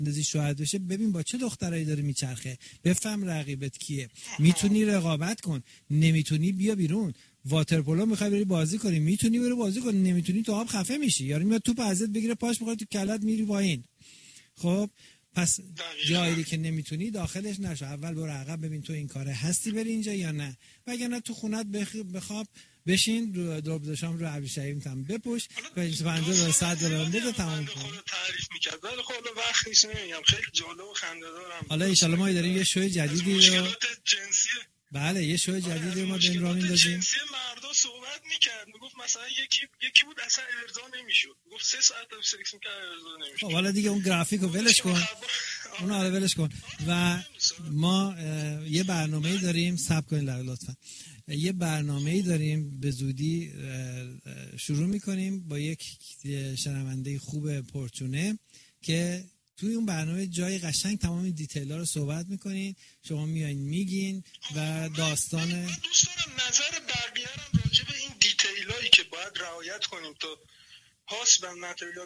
اندازی شوهر بشه، ببین با چه دخترایی داره میچرخه، بفهم رقیبت کیه، میتونی رقابت کن، نمیتونی بیا بیرون. واترپولو میخوای بری بازی کنی، میتونی بری بازی کنی، نمیتونی تو آب خفه میشی، یارو میاد توپ ازت بگیره پاش میخواد تو کلت میری پایین. خب پس جایی که نمیتونی داخلش نشو، اول برو عقب ببین تو این کاره هستی بری اینجا یا نه، وگرنه تو خونت بخواب بشین رو درب شام رو ابریشمی تام بپوش $50 $100 بده تمام کن. تعریف می‌کرد ولی خب وقت نیست نمیگم، خیلی جالب و خنده‌دارم. حالا ان شاءالله ما داریم یه شو جدیدی رو مشکلات جنسی بله یه شو جدیدی ما داریم راه میندازیم. جنسی مردا صحبت می‌کرد، میگفت مثلا یکی بود اصلا ارضا نمی‌شد، گفت 3 ساعت سکس می‌کرد ارضا نمی‌شد. خب حالا دیگه اون گرافیکو ولش کن، اون حالا ولش کن. و ما یه برنامه‌ای داریم، صبر کنید لطفا، یه برنامه‌ای داریم به زودی شروع می‌کنیم با یک شنونده خوب پرچونه که توی اون برنامه جای قشنگ تمام دیتیل‌ها رو صحبت می‌کنین، شما میایین میگین و داستان. من دوست دارم نظر بقیه رو راجع به این دیتیلایی که باید رعایت کنیم تا پاس و متریال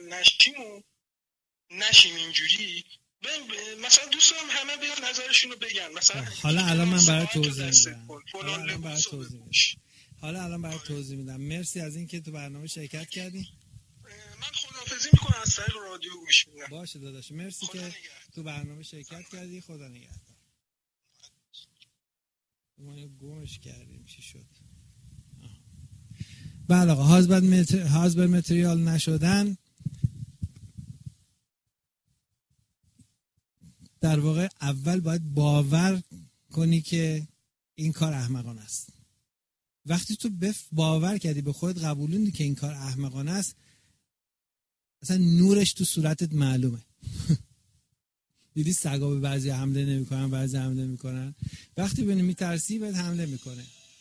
نشیم اینجوری. مثلا دوست دارم همه بیان نظرشون رو بگن. مثلا حالا الان من برای توضیح میدم. مرسی از اینکه تو برنامه شرکت کردی. من خداحافظی میکنم، از طریق رادیو گوش میدم. باشه داداش، مرسی که تو برنامه شرکت کردی. خدا نگهدار. ما گمش کردیم چی شد؟ بله آقا، هازبر متریال نشدن در واقع اول باید باور کنی که این کار احمقانه است. وقتی تو باور کردی، به خودت قبولوندی که این کار احمقانه است، اصلا نورش تو صورتت معلومه. دیدی سگا به بعضی حمله نمیکنن، بعضی حمله میکنن. وقتی ببینی میترسی بهت حمله میکنه،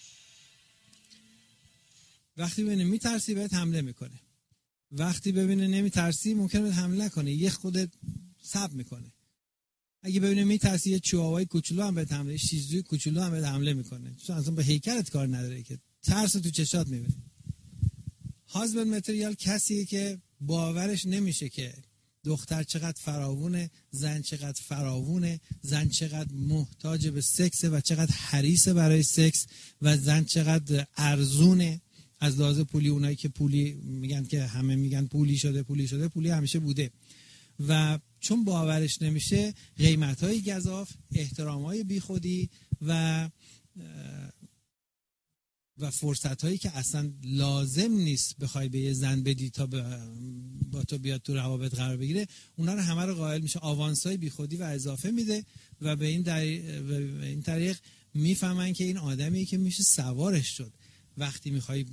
وقتی ببینی میترسی بهت حمله میکنه، وقتی ببینه نمیترسی ممکنه بهت حمله کنه، یه خودت صبر میکنه. اگه ببینه میترسی یه چواوای کوچولو هم بهت حمله، شیزوی کوچولو هم بهت حمله میکنه، چون اصلا به هیکلت کار نداره که ترس تو چشات میبینه. هازبند متریال کسیه که باورش نمیشه که دختر چقدر فراوونه، زن چقدر فراوونه، زن چقدر محتاج به سکس و چقدر حریصه برای سکس و زن چقدر ارزونه از لحاظ پولی. اونایی که پولی میگن که همه میگن پولی شده، پولی همیشه بوده. و چون باورش نمیشه، قیمت‌های گزاف، احترام‌های بیخودی و فرصت‌هایی که اصلا لازم نیست بخوای به یه زن بدی تا با تو بیاد تو روابط قرار بگیره، اونا رو همه رو قائل میشه، آوانس‌های بیخودی و اضافه میده و به این طریق میفهمن که این آدمیه که میشه سوارش شد. وقتی میخوای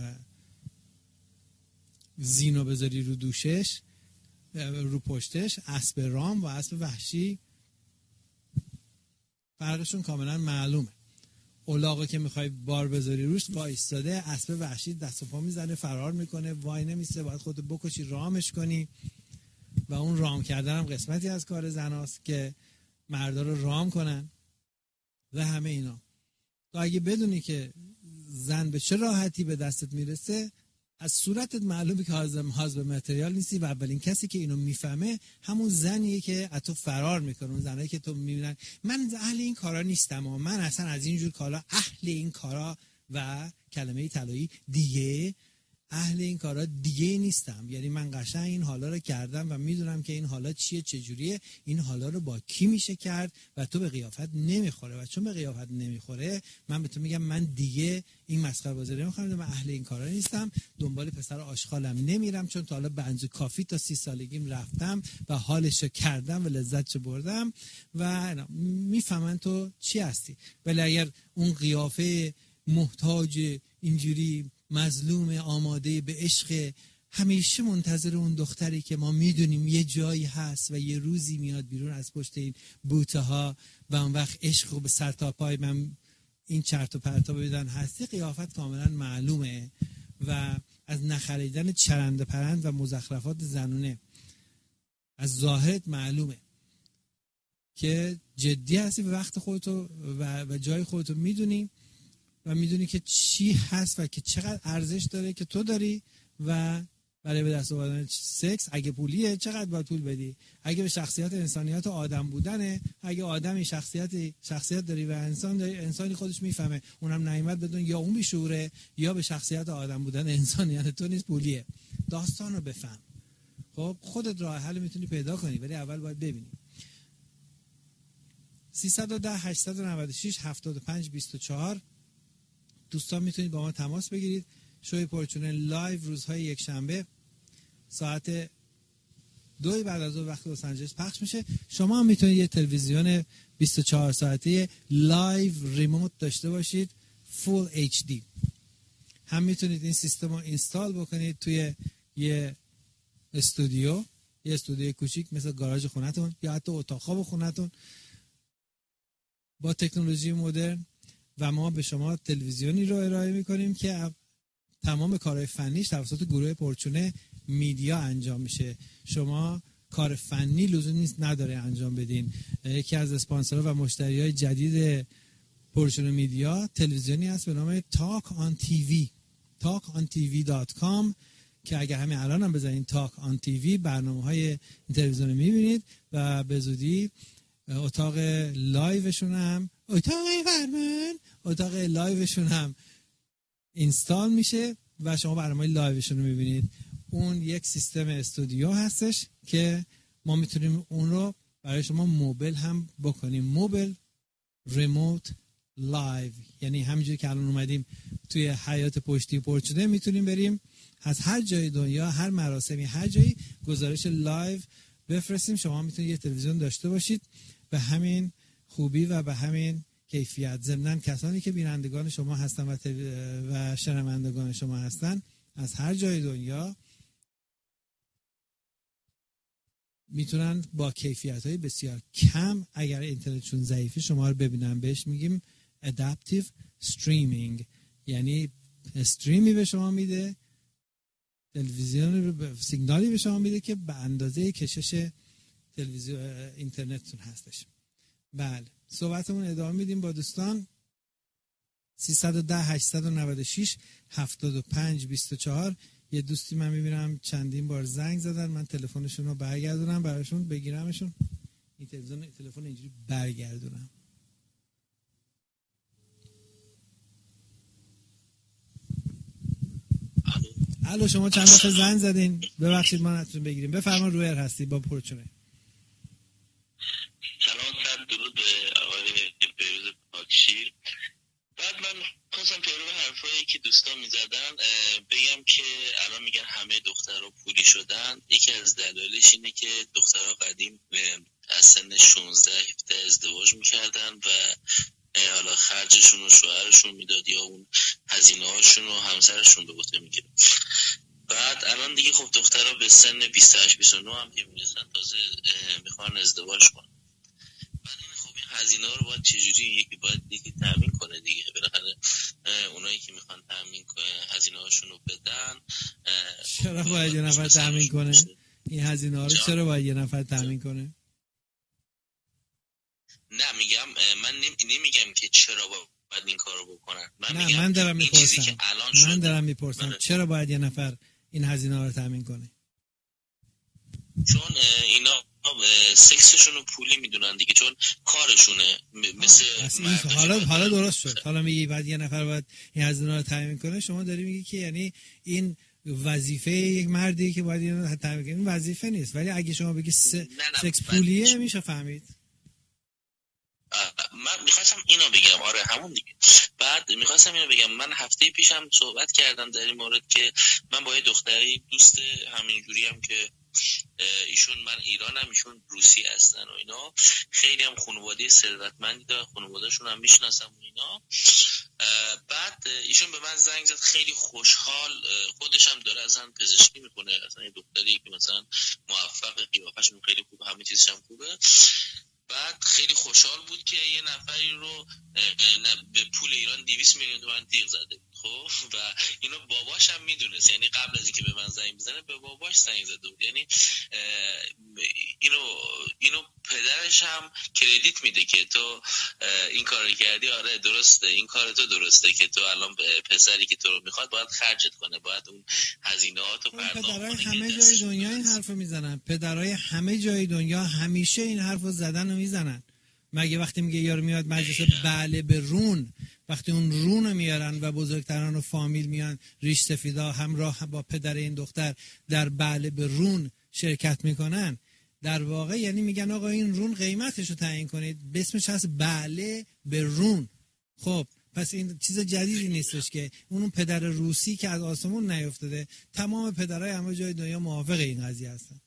زینو بذاری رو دوشش، رو پشتش، اسب رام و اسب وحشی فرقشون کاملا معلومه. الاغو که میخوای بار بذاری روش وایستاده، اسب وحشی دست و پا میزنه، فرار میکنه، وای نمیسته، باید خودت بکشی رامش کنی. و اون رام کردن هم قسمتی از کار زناست که مردا رو رام کنن و همه اینا. تو اگه بدونی که زن به چه راحتی به دستت میرسه، از صورتت معلومه که هازبند متریال نیستی و اولین کسی که اینو میفهمه همون زنیه که از تو فرار میکنه. اون زنایی که تو میبینن من اهل این کارا نیستم و من اصلا از اینجور کارا اهل این کارا و کلمه طلایی دیگه اهل این کارا دیگه نیستم. یعنی من قشنگ این حالا رو کردم و میدونم که این حالا چیه، چجوریه، این حالا رو با کی میشه کرد و تو به قیافت نمیخوره. و چون به قیافت نمیخوره، من به تو میگم من دیگه این مسخره بازی نمیخوام، من اهل این کارا نیستم، دنبال پسر آشغالم نمیرم، چون تا حالا بنز کافی تا 30 سالگیم رفتم و حالشو کردم و لذتشو بردم و میفهمن تو چی هستی. ولی اگر اون قیافه محتاج اینجوری مظلوم آماده به عشق، همیشه منتظر اون دختری که ما میدونیم یه جایی هست و یه روزی میاد بیرون از پشت این بوته ها و اون وقت عشق رو به سر تا پای من این چرت و پرتا بدن هستی، قیافت کاملا معلومه و از نخریدن چرنده پرند و مزخرفات زنونه از ظاهرت معلومه که جدی هستی و وقت خودتو و جای خودتو میدونی و میدونی که چی هست و که چقدر ارزش داره که تو داری و برای به دست آوردن سکس. اگه پولیه چقدر باید پول بدی؟ اگه به شخصیت انسانیت و آدم بودنه، اگه آدمی شخصیت داری و انسانی خودش میفهمه اونم نعمت بدون، یا اون بیشوره یا به شخصیت آدم بودن انسانیت تو نیست، پولیه. داستان رو بفهم. خب خودت راه حل میتونی پیدا کنی، ولی اول باید ببینی. 310 896 7524 دوستان میتونید با ما تماس بگیرید. شوی پرچونه لایو روزهای یک شنبه ساعت 2 بعد از وقت لس آنجلس پخش میشه. شما هم میتونید یه تلویزیون 24 ساعته لایو ریموت داشته باشید، فول اچ دی. هم میتونید این سیستم رو اینستال بکنید توی یه استودیو کوچیک مثل گاراژ خونتون یا حتی اتاق خواب خونتون با تکنولوژی مدرن، و ما به شما تلویزیونی رو ارائه میکنیم که تمام کارهای فنیش توسط گروه پرچونه میدیا انجام میشه. شما کار فنی لزوم نیست نداره انجام بدین. یکی از اسپانسرها و مشتریای جدید پرچونه میدیا تلویزیونی هست به نام Talk on TV talkontv.com که اگر همین الان هم بزنین Talk on TV برنامه‌های این تلویزیون میبینید و به زودی اتاق لایوشون هم اینستال میشه و شما برنامه‌های لایوشون رو میبینید. اون یک سیستم استودیو هستش که ما میتونیم اون رو برای شما موبل هم بکنیم. موبل ریموت لایو، یعنی همینجوری که الان اومدیم توی حیات پشتی پرچونه میتونیم بریم از هر جای دنیا، هر مراسمی، هر جایی گزارش لایو بفرستیم. شما میتونید یه تلویزیون داشته باشید به همین خوبی و به همین کیفیت. ضمناً کسانی که بینندگان شما هستن و شنوندگان شما هستن از هر جای دنیا میتونن با کیفیت‌های بسیار کم، اگر اینترنتشون ضعیفه، شما رو ببینن. بهش میگیم adaptive streaming، یعنی استریمی به شما میده، تلویزیون سیگنالی به شما میده که به اندازه کشش تلویزیون اینترنتتون هستش. بله، صحبتمون ادامه میدیم با دوستان. 310 896 7524. یه دوستی من میبینم چندین بار زنگ زدن، من تلفنشون رو برگردونم براشون، بگیرمشون. این تلفن اینجوری برگردونم. الو، شما چند دفعه زنگ زدین؟ ببخشید ما نتونیم بگیریم. بفرمایید، رویر هستی با پرچونه. سلام، صد درود به آقای بهروز پاکشیر. بعد من خواستم پیرو حرفایی که دوستان میزدن بگم که الان میگن همه دخترها پولی شدن. یکی از دلایلش اینه که دخترها قدیم از سن 16 17 ازدواج میکردن و حالا خرجشون و شوهرشون میداد یا اون هزینه هاشون و همسرشون به عهده میگیره. بعد الان دیگه خب دخترها به سن 28 29 هم که میرسن تازه میخوان ازدواج کنن. بعد این خب این هزینه ها رو باید چجوری یکی تامین کنه دیگه. بالاخره اونایی که میخوان تامین کنه هزینه هاشون رو بدن، چرا باید یه نفر تامین کنه این هزینه ها رو؟ چرا باید یه نفر تامین کنه؟ نه میگم، من نمیگم که چرا باید این کارو بکنن. من دارم میپرسم چرا باید یه نفر این هزینه ها رو تامین کنه؟ چون اینا سکسشون رو پولی میدونن دیگه، چون کارشونه. مثل حالا درست شد. حالا میگی بعد یه نفر باید این هزینه رو تامین کنه. شما داری میگی که یعنی این وظیفه یک مردی که باید اینو تامین کنه. این وظیفه نیست، ولی اگه شما بگی سکس پولیه میشه فهمید. من میخواستم اینو بگم، آره همون دیگه. بعد میخواستم اینو بگم، من هفته پیشم صحبت کردم در این مورد که من با یه دختری دوست همینجوری هم که ایشون، من ایرانم ایشون روسی هستن و اینا، خیلی هم خانواده ثروتمندی دارن، خانواده‌شون هم میشناسم و اینا. بعد ایشون به من زنگ زد خیلی خوشحال، خودش هم داره اصلا پزشکی میکنه، اصلا یه دختری که مثلا موفق، قیافه‌شون خیلی خوبه، همه چیزش هم خوبه. بعد خیلی خوشحال بود که یه نفری رو به پول ایران 200 میلیون تومان تیغ زده بود. خب و اینو باباش هم میدونست، یعنی قبل از اینکه به من زنگ بزنه به باباش زنگ زده بود. یعنی اینو پدرش هم کردیت میده که تو این کارو کردی، آره درسته، این کار تو درسته که تو الان پسری که تو رو میخواد باید خرجت کنه، باید اون هزینه‌هاتو پرداخت کنه. پدرای همه جای دنیا این حرفو میزنن، پدرای همه جای دنیا همیشه این حرفو زدن و میزنن. مگه وقتی میگه یارو میاد مجلس بله به رون، وقتی اون رون میارن و بزرگتران و فامیل میان ریش سفیدا همراه با پدر این دختر در بله به رون شرکت میکنن، در واقع یعنی میگن آقا این رون قیمتش رو تعیین کنید، به اسمش هست بله به رون. خب پس این چیز جدیدی نیستش که اون پدر روسی که از آسمون نیفتاده، تمام پدرای همه جای دنیا موافق این قضیه هستن.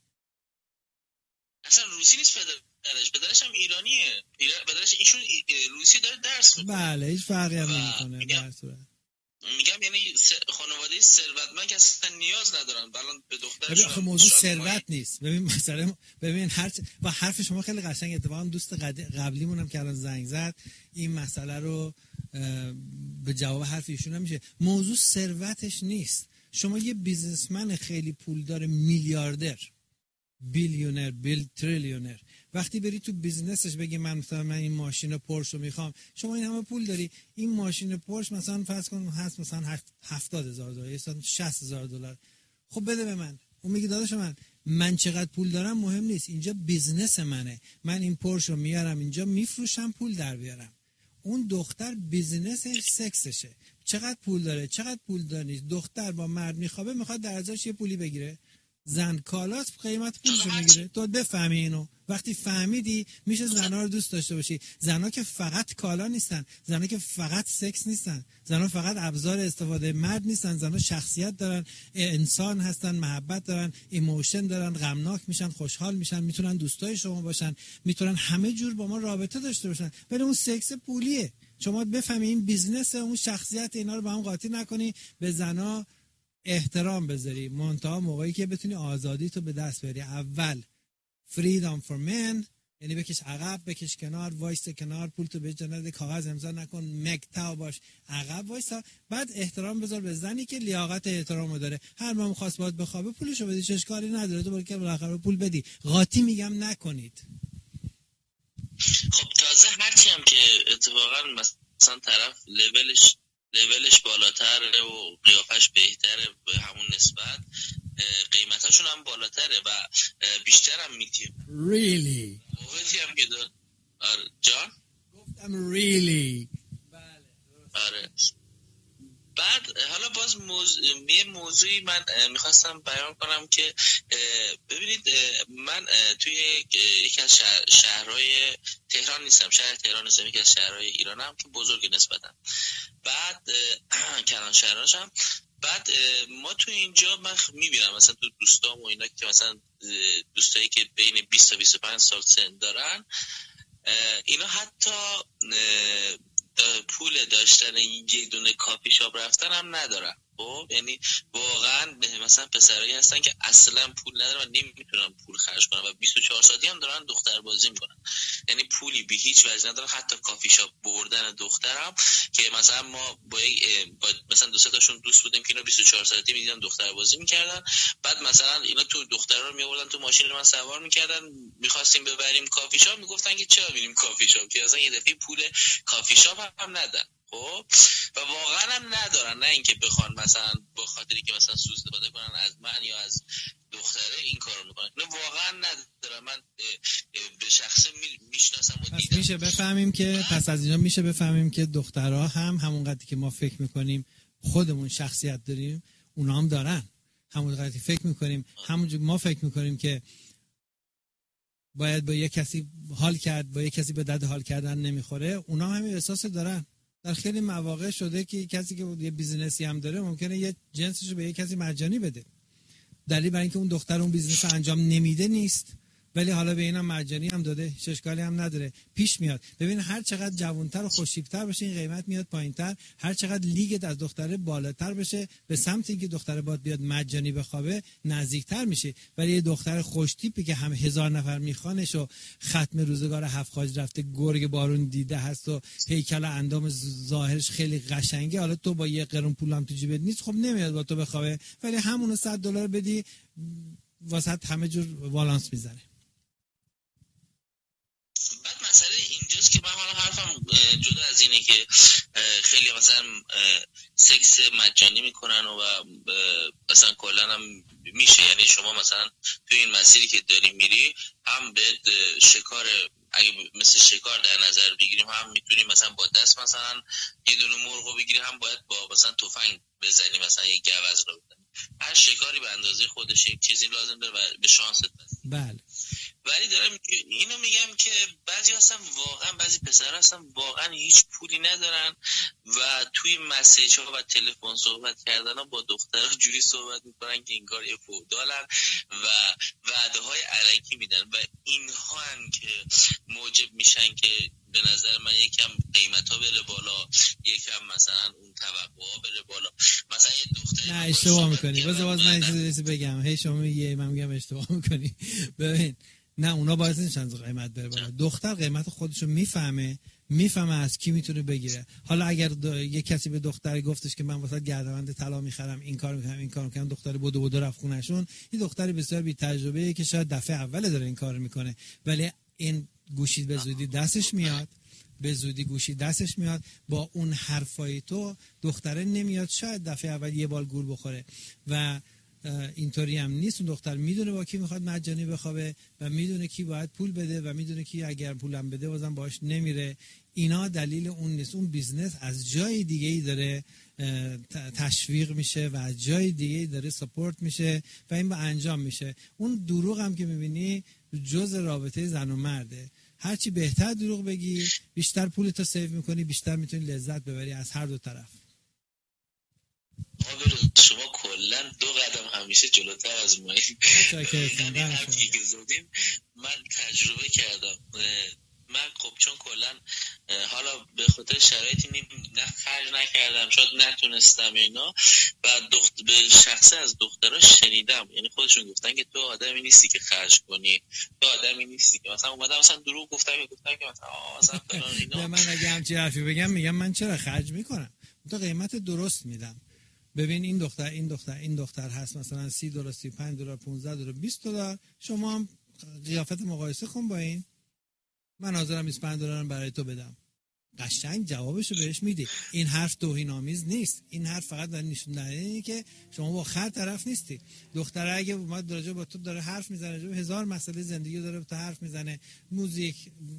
اصلا روسی نیست پدرش هم ایرانیه، پدرش ایشون روسی داره درس میکنه. بله هیچ فرقی هم نمیکنه در صورت. میگم یعنی خانواده ثروتمند که اصلا نیاز ندارن الان به دخترشون. ببین موضوع ثروت نیست. ببین مثلا با حرف شما خیلی قشنگ، اتفاقا دوست قبلیمون هم که الان زنگ زد این مسئله رو به جواب حرف ایشون هم میشه. موضوع ثروتش نیست. شما یه بیزنسمن خیلی پولدار، میلیاردر، بیلیونر، تریلیونر، وقتی بری تو بیزنسش بگی من مثلا این ماشین پورش رو میخوام، شما این همه پول داری، این ماشین پورش مثلا فرض کن هست مثلا $70,000 یا $60,000، خب بده به من. اون میگه داداش من چقدر پول دارم مهم نیست، اینجا بیزنس منه، من این پورش رو میارم اینجا میفروشم پول در بیارم. اون دختر بیزنسش سکسشه، چقدر پول داره چقدر پول داره نیست. دختر با مرد میخوابه، میخواد در ازاش یه پولی بگیره، زن کالاس قیمت پولشو میگیره. تو بفهمی اینو، وقتی فهمیدی میشه زنها رو دوست داشته باشی. زنها که فقط کالا نیستن، زنها که فقط سکس نیستن، زنها فقط ابزار استفاده مرد نیستن، زنها شخصیت دارن، انسان هستن، محبت دارن، ایموشن دارن، غمناک میشن، خوشحال میشن، میتونن دوستای شما باشن، میتونن همه جور با ما رابطه داشته باشن. ولی اون سکس پولیه. شما بفهمی این بیزنس، اون شخصیت، اینا رو با هم قاطی نکنی، به زنها احترام بذاری، منتها موقعی که بتونی آزادی تو به دست بیاری. اول freedom for men، یعنی بکش عقب، بکش کنار، وایس کنار، پول تو به جنده، کاغذ امضا نکن، مکتا باش، عقب وایسا. بعد احترام بذار به زنی که لیاقت احترامو داره. هر ما خواست باید بخوابه پولشو بدی، چه اشکالی نداره، تو باید بالاخره پول بدی. قاطی میگم نکنید. خب تازه هرچی هم که اتفاقا مثلا طرف لولش بالاتره و قیافش بهتره به همون نسبت، قیمتاشون هم بالاتره و بیشتر هم میتیم. Really؟ موقعی هم که دار جان؟ گفتم really. بله. آره. بعد حالا باز یه موضوعی من میخواستم بیان کنم که ببینید من توی یکی از شهرهای تهران نیستم، شهر تهران نیستم، یکی از شهرهای ایرانم که بزرگ نسبتاً. بعد کلان شهرانشم. بعد ما تو اینجا من میبینم مثلا تو دوستام و اینا که مثلا دوستایی که بین 20 تا 25 سال سن دارن، اینا حتی پول داشتن یک دونه کافی شاپ رفتن هم ندارن. خب یعنی واقعا مثلا پسرایی هستن که اصلا پول ندارن و نمیتونن پول خرج کنن و 24 ساعتی هم دارن دختر بازی میکنن، یعنی پولی به هیچ وجه ندارن. حتی کافی شاپ بردن دخترم که مثلا ما با مثلا دو سه تاشون دوست بودیم که اینا 24 ساعتی میدیدن دختر بازی میکردن، بعد مثلا اینا تو دخترا رو میآوردن تو ماشین من سوار میکردن، میخواستیم ببریم کافی شاپ، میگفتن که چرا بریم کافی شاپ، که اصلا یه دفعه پول کافی شاپ هم ندن. خب و واقعا هم ندارن، نه اینکه بخوان مثلا با خاطری که مثلا سوء استفاده کنن از من یا از دختره این کارو میکنن، نه واقعا ندارن. من به شخصه میشناسم و دیدم. میشه بفهمیم که پس از اینجا میشه بفهمیم که دخترها هم همون قدری که ما فکر میکنیم خودمون شخصیت داریم، اونا هم دارن. همون قدری فکر میکنیم، همونجور ما فکر میکنیم که باید با یک کسی حال کرد، با یک کسی به درد حال کردن نمیخوره، اونا هم همین احساس دارن. در خیلی مواقع شده که کسی که یه بیزینسی هم داره ممکنه یه جنسش رو به یه کسی مجانی بده، دلیل برای اینکه اون دختر اون بیزینس رو انجام نمیده نیست، ولی حالا به اینم مجانی هم داده، هیچ اشکالی هم نداره. پیش میاد. ببین هر چقدر جوانتر و خوش‌تیپ‌تر بشه این قیمت میاد پایینتر، هر چقدر لیگت از دختره بالاتر بشه به سمت اینکه دختره باید بیاد مجانی بخوابه نزدیکتر میشه. ولی یه دختر خوش‌تیپی که هم 1000 نفر میخوانش و ختم روزگار هفت خواج رفته، گرگ بارون دیده هست و هیکل اندام ظاهرش خیلی قشنگه، حالا تو با یه قرون پولم تو جیبت نیست، خب نمیاد با تو بخوابه، ولی همون $100 بدی واسه همه جور والانس میزنه. مسئله اینجاست که من حالا حرفم جدا از اینه که خیلی مثلا سکس مجانی میکنن و مثلا کلا هم میشه، یعنی شما مثلا توی این مسیری که داری میری هم به شکار، اگه مثل شکار در نظر بگیریم، هم میتونی مثلا با دست مثلا یه دونه مرغ بگیری، هم باید با مثلا تفنگ بزنی، مثلا یه گوز رو بزنی. هر شکاری به اندازه خودش یک چیزی لازم داره و به شانست بزنی. بله. ولی دارم اینو میگم که بعضی پسرها هستن واقعا هیچ پولی ندارن و توی مسیج ها و تلفن صحبت کردن ها با دخترها جوری صحبت میکنن که انگار یه فودالن و وعده های علکی میدن و اینها هم که موجب میشن که به نظر من یکم قیمت ها بره بالا، یکم مثلا اون توقع ها بره بالا. مثلا یه دختری نه اشتباه میکنی، باز من چیزی بگم، هی شما میگی من میگم اشتباه میکنی. ببین نه، اونا باعث نمیشن قیمت بره بالا. دختر قیمت خودشو میفهمه از کی میتونه بگیره. حالا اگر یه کسی به دختری گفتش که من واسه گردنبند طلا میخرم، این کار میکنم، دختر بدو رفت خونهشون، این دختری بسیار بی تجربه‌ایه که شاید دفعه اول داره این کارو میکنه، ولی این گوشی به زودی دستش میاد، با اون حرفای تو دختره نمیاد، شاید دفعه اول یه بال گول بخوره و اینطوری هم نیست. اون دختر میدونه با کی میخواد مجانی بخوابه و میدونه کی باید پول بده و میدونه کی اگر پولم بده بازم باهاش نمیره. اینا دلیل اون نیست. اون بیزنس از جای دیگه ای داره تشویق میشه و از جای دیگه ای داره سپورت میشه و این با انجام میشه. اون دروغ هم که میبینی جز رابطه زن و مرده. هرچی بهتر دروغ بگی بیشتر پولتو سیو میکنی، بیشتر میتونی لذت ببری از هر دو طرف. شما کلا 2 قدم همیشه جلوتر از ما. من تجربه کردم. من خب چون کلا حالا به خاطر شرایطی نه خرج نکردم، شاید نتونستم اینا، و به شخصه از دخترها شنیدم، یعنی خودشون گفتن که تو آدمی نیستی که خرج کنی، تو آدمی نیستی که مثلا اومدم مثلا دروغ گفتم که مثلا فلان اینا. من اگه همچین حرفی بگم میگم من چرا خرج میکنم، تو قیمت درست میدم. ببین این دختر هست مثلا $30 $35 $15 $20، شما هم قیافت مقایسه کن با این. من حاضرم $25 برای تو بدم. قشنگ جوابشو بهش میدی. این حرف توهین‌آمیز نیست، این حرف فقط داره نشون دهنده اینه که شما با خر طرف نیستی. دختره اگه اومد راجع با تو داره حرف میزنه، راجع به هزار مسئله زندگی داره با تو حرف میزنه، موزیک،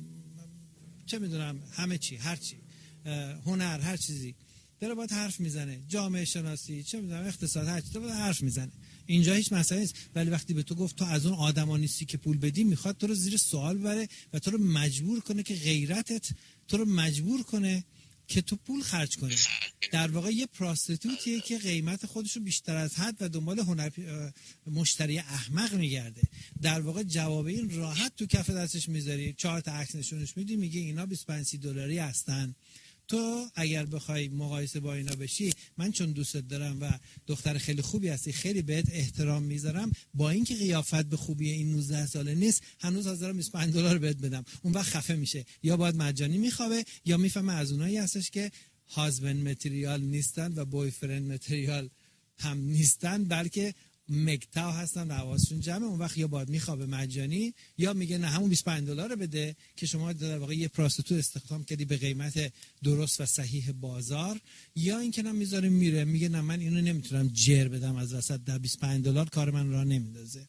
چه میدونم، همه چی، هر چی، هنر، هر چیزی داره باید حرف میزنه، جامعه شناسی، چه میدونم، اقتصاد، هر چی داره باید حرف میزنه. اینجا هیچ مسئله نیست. ولی وقتی به تو گفت تو از اون آدما نیستی که پول بدی، میخواد تو رو زیر سوال ببره و تو رو مجبور کنه که غیرتت تو رو مجبور کنه که تو پول خرج کنی. در واقع یه پراستیتوتیه که قیمت خودشو بیشتر از حد و دنبال مشتری احمق میگرده. در واقع جواب این راحت تو کف دستش میذاری، 4 تا عکس نشونش میدی، میگه اینا $25 هستن. تو اگر بخوای مقایسه با اینا بشی، من چون دوستت دارم و دختر خیلی خوبی هستی، خیلی بهت احترام میذارم، با اینکه قیافت به خوبی این 19 ساله نیست، هنوز حاضرم $25 بهت بدم. اون وقت خفه میشه، یا باید مجانی میخوابه یا میفهمه از اونایی هستش که هازبند متریال نیستن و بویفرند متریال هم نیستن، بلکه مگتاو هستن و حواسشون جمعه. اون وقت یا باید میخوابه مجانی یا میگه نه همون $25 بده که شما در واقع یه پراستیتوت استخدام کردی به قیمت درست و صحیح بازار، یا اینکه نه میذاره میره میگه نه من اینو نمیتونم جر بدم از وسط، در $25 کار من راه نمیندازه.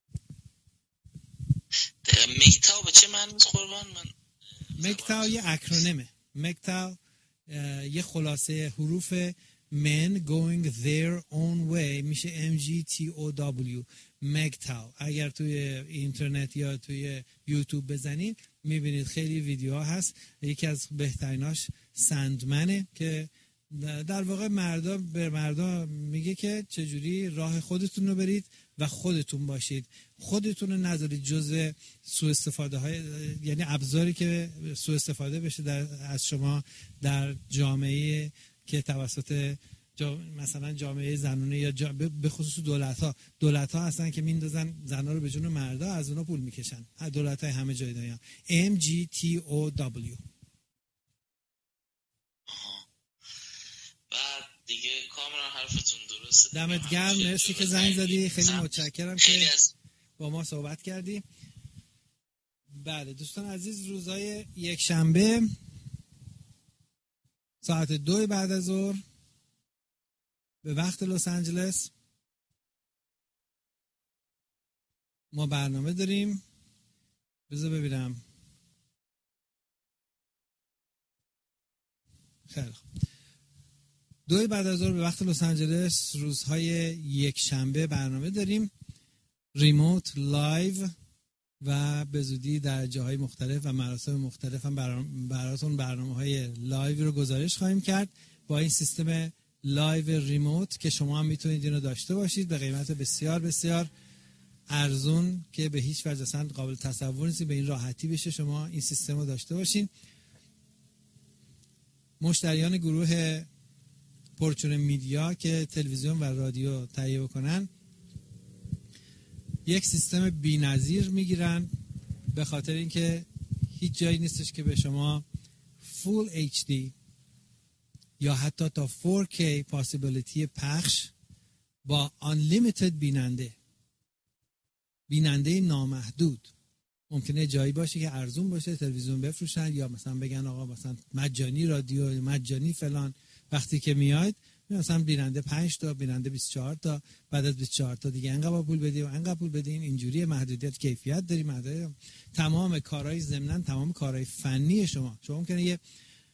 مگتاو به چه معنی قربان؟ من مگتاو یه اکرونیمه. مگتاو یه خلاصه حروف men going their own way میشه MGTOW. مگتاو. اگر توی اینترنت یا توی یوتیوب بزنید میبینید خیلی ویدیوها هست. یکی از بهتریناش سندمنه که در واقع مردا میگه که چجوری راه خودتون رو برید و خودتون باشید، خودتون رو نذارید جزء سوء استفاده های، یعنی ابزاری که سوء استفاده بشه از شما در جامعه که توسط مثلا جامعه زنونه یا به خصوص دولت ها هستن که میندازن زنا رو به جون مردا، از اونا پول میکشن. دولت های همه جای دنیا. MGTOW. بعد دیگه کاملا حرفتون درسته. دمت گرم، مرسی که زنگ زدی، خیلی متشکرم که با ما صحبت کردی. بله دوستان عزیز، روزهای یک شنبه ساعت 2 بعد از ظهر به وقت لس آنجلس ما برنامه داریم. بذار ببینم. خیلی خوب. 2 بعد از ظهر به وقت لس آنجلس روزهای یک شنبه برنامه داریم، ریموت لایو و به زودی در جاهای مختلف و مراسم مختلف هم براتون برنامه‌های لایو رو گزارش خواهیم کرد با این سیستم لایو ریموت که شما هم میتونید اینو داشته باشید به قیمت بسیار بسیار ارزون که به هیچ وجه اصلا قابل تصور نیست به این راحتی بشه شما این سیستم رو داشته باشین. مشتریان گروه پورچون میدیا که تلویزیون و رادیو تهیه بکنن یک سیستم بی‌نظیر میگیرن به خاطر اینکه هیچ جایی نیستش که به شما فول HD یا حتی تا 4K پاسیبیلیتی پخش با unlimited بیننده نامحدود. ممکنه جایی باشه که ارزون باشه تلویزیون بفروشن یا مثلا بگن آقا مثلا مجانی رادیو مجانی فلان، وقتی که میاید مثلا بیننده 5 تا بیننده 24 تا بعد از 24 تا دیگه انقدر پول بدی و انقدر پول بدین. اینجوری محدودیت کیفیت داریم. تمام کارهای ضمناً تمام کارهای فنی شما ممکنه یه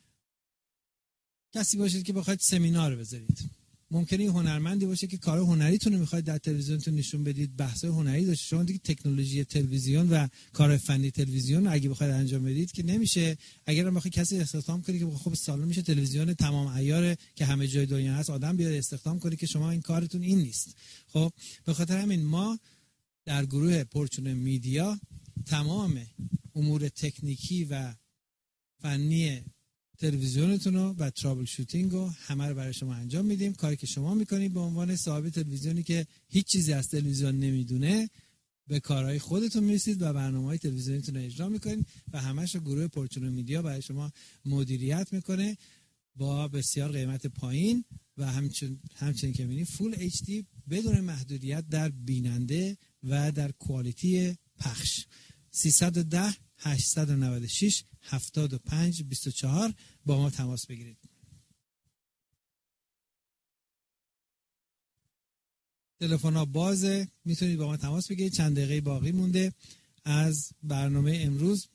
کسی باشید که بخواید سمینار بذارید، ممکنه یه هنرمندی باشه که کار هنریتون رو میخواید در تلویزیونتون نشون بدید، بحث‌های هنری داشته شما دیگه تکنولوژی تلویزیون و کار فنی تلویزیون رو اگه بخواید انجام بدید که نمیشه. اگر هم بخواید کسی استخدام کنید که خب سالن میشه تلویزیون تمام عیار که همه جای دنیا هست آدم بیاد استخدام کنید که شما این کارتون این نیست. خب به خاطر همین ما در گروه پورچون میدیا تمام امور تکنیکی و فنی تلویزیونتون رو و ترابل شوتینگ رو همه رو برای شما انجام میدیم. کاری که شما میکنید به عنوان صاحب تلویزیونی که هیچ چیزی از تلویزیون نمیدونه به کارهای خودتون میرسید و برنامه‌های تلویزیونیتون رو اجرا میکنید و همش رو گروه پورچون میدیا برای شما مدیریت میکنه با بسیار قیمت پایین و همچنین که میبینید فول HD بدون محدودیت در بیننده و در کوالیتی پخش. 310 896 75 24 با ما تماس بگیرید. تلفن ها بازه، میتونید با ما تماس بگیرید. چند دقیقه باقی مونده از برنامه امروز.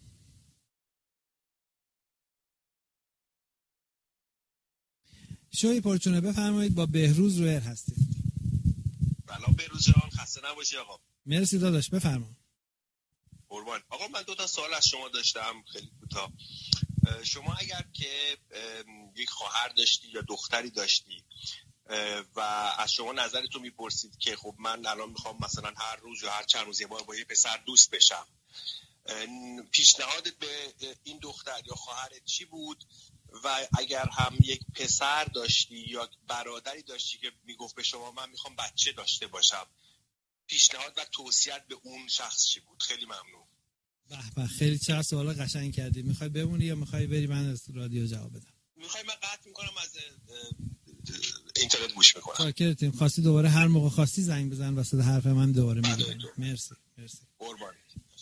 شوی پورچونه بفرمایید، با بهروز رویر هستید. بلا بهروز جان، خسته نباشی آقا. مرسی داداش، بفرمایید. قربان. آقا من 2 تا سوال از شما داشتم خیلی کوتاه. شما اگر که یک خواهر داشتی یا دختری داشتی و از شما نظرتون میپرسید که خب من الان میخوام مثلا هر روز یا هر چند روز یه بار با یه پسر دوست بشم، پیشنهادت به این دختر یا خواهرت چی بود؟ و اگر هم یک پسر داشتی یا برادری داشتی که میگفت به شما من میخوام بچه داشته باشم، پیشنهاد و توصیت به اون شخص چی بود؟ خیلی ممنون. به خیلی چه سوالا قشنگ کردی. میخوای بمونی یا میخوای بری من از رادیو جواب بدم؟ میخوای من قطع میکنم از اینترنت گوش میکنم. شاکرتیم. خواستی دوباره هر موقع خواستی زنگ بزن وسط حرف من دوباره میگم. مرسی. قربان.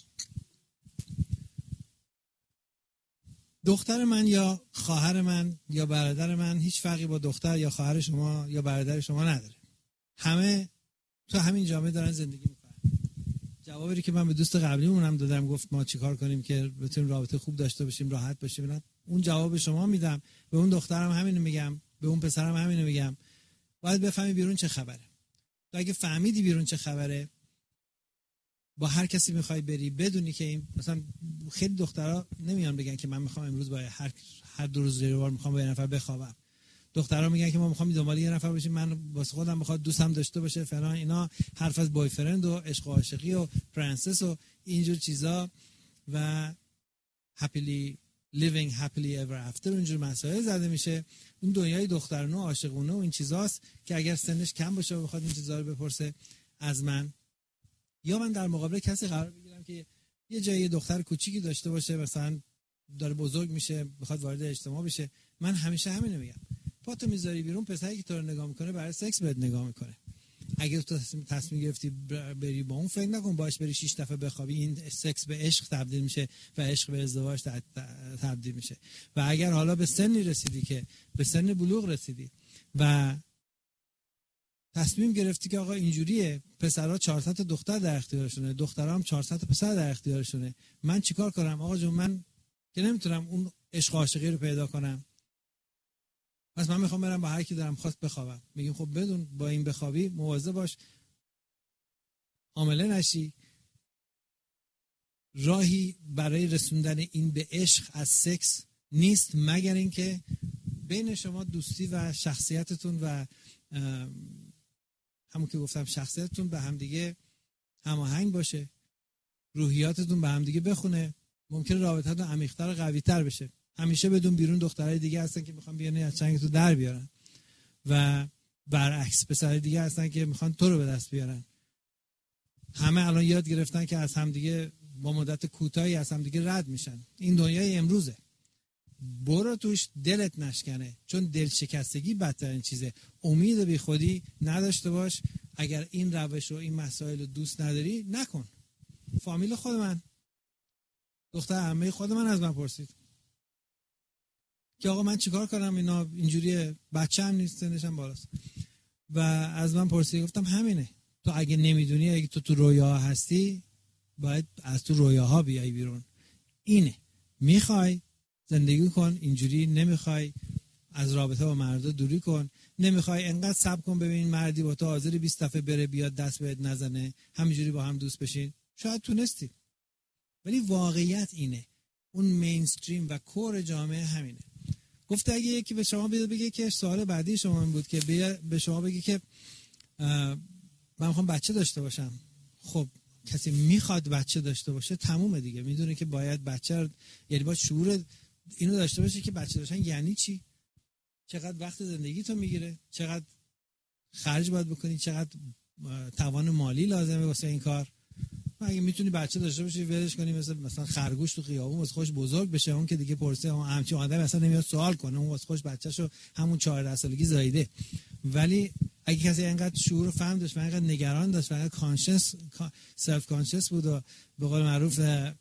دختر من یا خواهر من یا برادر من هیچ فرقی با دختر یا خواهر شما یا برادر شما نداره. همه تو همین جامعه دارن زندگی میکنن. جوابی که من به دوست قبلیمون هم دادم، گفت ما چیکار کنیم که بتونیم رابطه خوب داشته باشیم، راحت باشیم، اون جواب شما میدم. به اون دخترم همینو میگم، به اون پسرم همینو میگم. باید بفهمی بیرون چه خبره. تو اگه فهمیدی بیرون چه خبره، با هر کسی میخوای بری بدونی که این مثلا خیلی دخترها نمیان بگن که من میخوام امروز با هر 2 روز یه بار میخوام با یه نفر بخوابم. دخترها میگن که ما میخوام دنبال یه نفر باشیم، من واسه خودم بخواد دوستم داشته باشه فلان اینا، حرف از بای فرند و عشق و عاشقی و پرنسس و اینجور چیزا و happily living happily ever after اینجور مسائل زده میشه. اون دنیای دخترانه و عاشقونه و این چیزاست که اگر سنش کم باشه و بخواد این چیزا رو بپرسه از من، یا من در مقابل کسی قرار بگیرم که یه جایی دختر کوچیکی داشته باشه، مثلا داره بزرگ میشه بخواد وارد اجتماع بشه، من همیشه همینو میگم، پاتو میذاری بیرون، پسری که تو رو نگاه میکنه برای سکس بهت نگاه میکنه. اگه تو تصمیم گرفتی بری با اون، فکر نکن باش بری 6 دفعه بخوابی این سکس به عشق تبدیل میشه و عشق به ازدواج تبدیل میشه. و اگر حالا به سنی رسیدی که به سن بلوغ رسیدی و تصمیم گرفتی که آقا اینجوریه، پسرها 400 تا دختر در اختیارشونه، دخترها هم 400 تا پسر در اختیارشونه، من چیکار کنم آقا جون؟ من که نمیتونم اون عشق عاشقی رو پیدا کنم، پس من میخوام برم با هر کی دارم خواست بخوابم. میگیم خب بدون با این بخوابی مواظب باش عامله نشی. راهی برای رسوندن این به عشق از سکس نیست مگر اینکه بین شما دوستی و شخصیتتون و همون که گفتم شخصیتتون به هم دیگه هماهنگ باشه، روحیاتتون به هم دیگه بخونه، ممکنه رابطتون عمیق‌تر و قوی‌تر بشه. همیشه بدون بیرون دخترای دیگه هستن که میخوان بیان از چنگتون در بیارن و برعکس پسرای دیگه هستن که میخوان تو رو به دست بیارن. همه الان یاد گرفتن که از هم دیگه با مدت کوتاهی از هم دیگه رد میشن. این دنیای امروزه، برو توش دلت نشکنه، چون دل شکستگی بدترین چیزه. امید بی خودی نداشته باش. اگر این روش و این مسائل رو دوست نداری نکن. فامیل خود من، دختر عمه خود من از من پرسید که آقا من چیکار کنم، اینا اینجوریه، بچه هم نیست، سنش هم بالاست، و از من پرسید. گفتم همینه، تو اگه نمیدونی، اگه تو رویاها هستی، باید از تو رویاها بیای بیرون. اینه، میخوای زندگی کن اینجوری، نمیخوای از رابطه با مردا دوری کن، نمیخوای انقدر صبر کن ببین مردی با تو حاضر 20 دفعه بره بیاد دست بهت نزنه، همینجوری با هم دوست بشین. شاید تونستی، ولی واقعیت اینه، اون مینستریم و کور جامعه همینه. گفته اگه یکی به شما بگه که سوال بعدی شما این بود که به شما بگه که من میخوام بچه داشته باشم، خب کسی میخواد بچه داشته باشه تمومه دیگه، میدونه که باید بچه، یعنی با شعور اینو داشته باشه که بچه داشتن یعنی چی، چقدر وقت زندگی تو میگیره، چقدر خرج باید بکنی، چقدر توان مالی لازمه واسه این کار. اگه میتونی بچه داشته باشی ولش کنی، مثلا خرگوش تو خیابون واسه خوش بزرگ بشه، اون که دیگه پرسه اون همچین آدم اصلا نمیاد سوال کنه، اون واسه خوش بچه‌شو همون 14 سالگی زایده. ولی اگه کسی اینقدر شعور و فهم داشت و اینقدر نگران داشت و اینقدر کانشس سلف کانشس بود و به قول معروف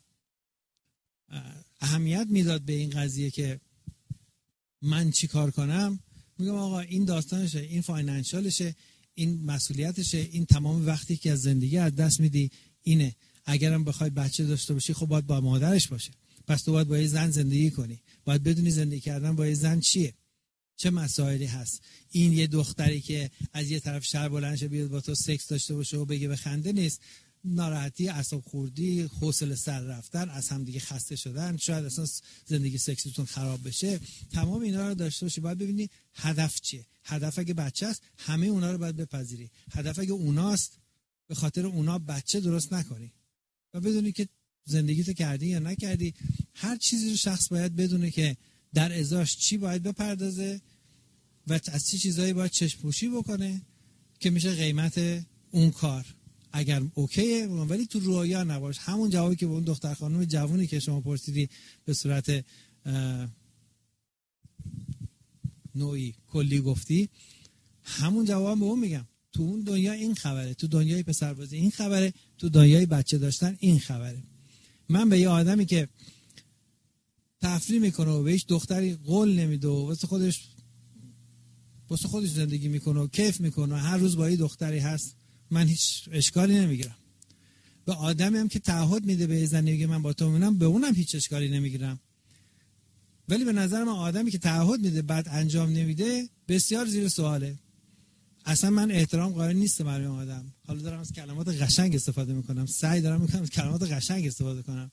اهمیت میداد به این قضیه که من چی کار کنم، میگم آقا این داستانشه، این فاینانشالشه، این مسئولیتشه، این تمام وقتی که از زندگی از دست میدی اینه. اگرم بخوای بچه داشته باشی خب باید با مادرش باشه، پس تو باید با یه زن زندگی کنی، باید بدونی زندگی کردن با یه زن چیه، چه مسائلی هست. این یه دختری که از یه طرف شر بلند شه بیاد با تو سکس داشته باشه و بگه بخنده نیست. ناراحتی، اعصاب خوردی، حوصله سر رفتن، از هم دیگه خسته شدن، شاید اصلا زندگی سکسیتون خراب بشه، تمام اینا رو داشته باشی. باید ببینی هدف چیه. هدف اگه بچه است همه اونا رو باید بپذیری. هدف اگه اوناست به خاطر اونا بچه درست نکنی و بدونی که زندگیتو کردی یا نکردی. هر چیزی رو شخص باید بدونه که در ازاش چی باید بپردازه و از چه چیزایی باید چشم پوشی بکنه که میشه قیمت اون کار. اگر اوکیه، ولی تو رویا نباش. همون جوابی که به اون دختر خانم جوونی که شما پرسیدی به صورت نوعی کلی گفتی، همون جواب به اون میگم. تو اون دنیا این خبره، تو دنیای پسربازی این خبره، تو دنیای بچه داشتن این خبره. من به یه آدمی که تفریح میکنه و بهش دختری قول نمیده و واسه خودش زندگی میکنه و کیف میکنه و هر روز با یه دختری هست، من هیچ اشکالی نمیگیرم. به آدمی هم که تعهد میده به زن میگه من با تو میمونم، به اونم هیچ اشکالی نمیگیرم. ولی به نظر من آدمی که تعهد میده بعد انجام نمیده بسیار زیر سواله. اصلا من احترام قائل نیستم برای اون آدم. حالا دارم از کلمات قشنگ استفاده میکنم، سعی دارم میکنم از کلمات قشنگ استفاده کنم.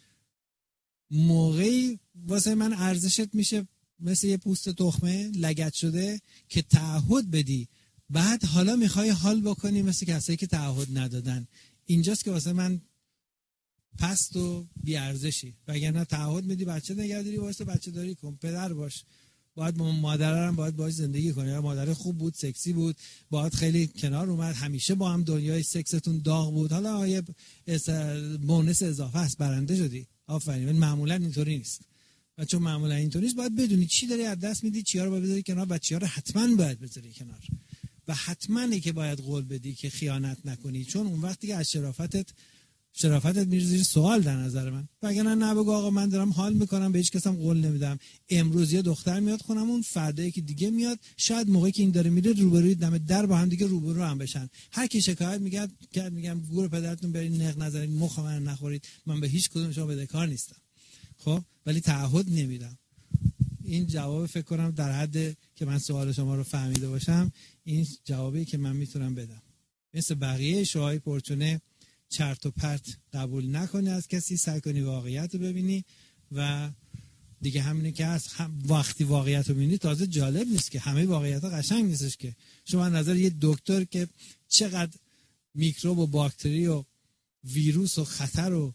موقعی واسه من ارزشت میشه مثل یه پوست تخمه لگد شده که تعهد بدی، بعد حالا میخوای حال بکنی مثل کسایی که تعهد ندادن. اینجاست که واسه من پست و بی ارزشی. وگرنه تعهد میدی بچه نگهداری، واسه بچه داری کن، پدر باش، باید با مادرم باید باهاش زندگی کنی. یا مادر خوب بود، سکسی بود، باید خیلی کنار اومد، همیشه با هم دنیای سکستون داغ بود، حالا یه بونس اضافه است، برنده شدی، آفرین. ولی معمولا اینطوری نیست. و چون معمولا اینطوری نیست باید بدونی چی داری از دست میدی، چیا رو باید بذاری کنار و چیا رو حتما باید بذاری کنار. و حتماً که باید قول بدی که خیانت نکنی، چون اون وقتی که از شرافتت میره زیر سوال در نظر من. وگرنه نه بگو آقا من دارم حال میکنم به هیچ کس هم قول نمیدم، امروز یه دختر میاد خونمون، فردا یکی دیگه میاد، شاید موقعی که این داره میره روبروی دم در با هم دیگه روبرو هم بشن، هر کی شکایت میگم گور پدرتون برید نق نزنید، مخ من نخورید، من به هیچ کدوم شما بدهکار نیستم. خب ولی تعهد نمیدم. این جواب فکر کنم در حد که من سوال شما رو فهمیده باشم، این جوابی که من میتونم بدم. مثل بقیه شوهای پرچونه چرت و پرت قبول نکنی از کسی، سعی کنی واقعیت رو ببینی و دیگه همینه که از وقتی واقعیت رو ببینی تازه جالب نیست که همه واقعیت ها قشنگ نیستش که. شما نظر یه دکتر که چقدر میکروب و باکتری و ویروس و خطر و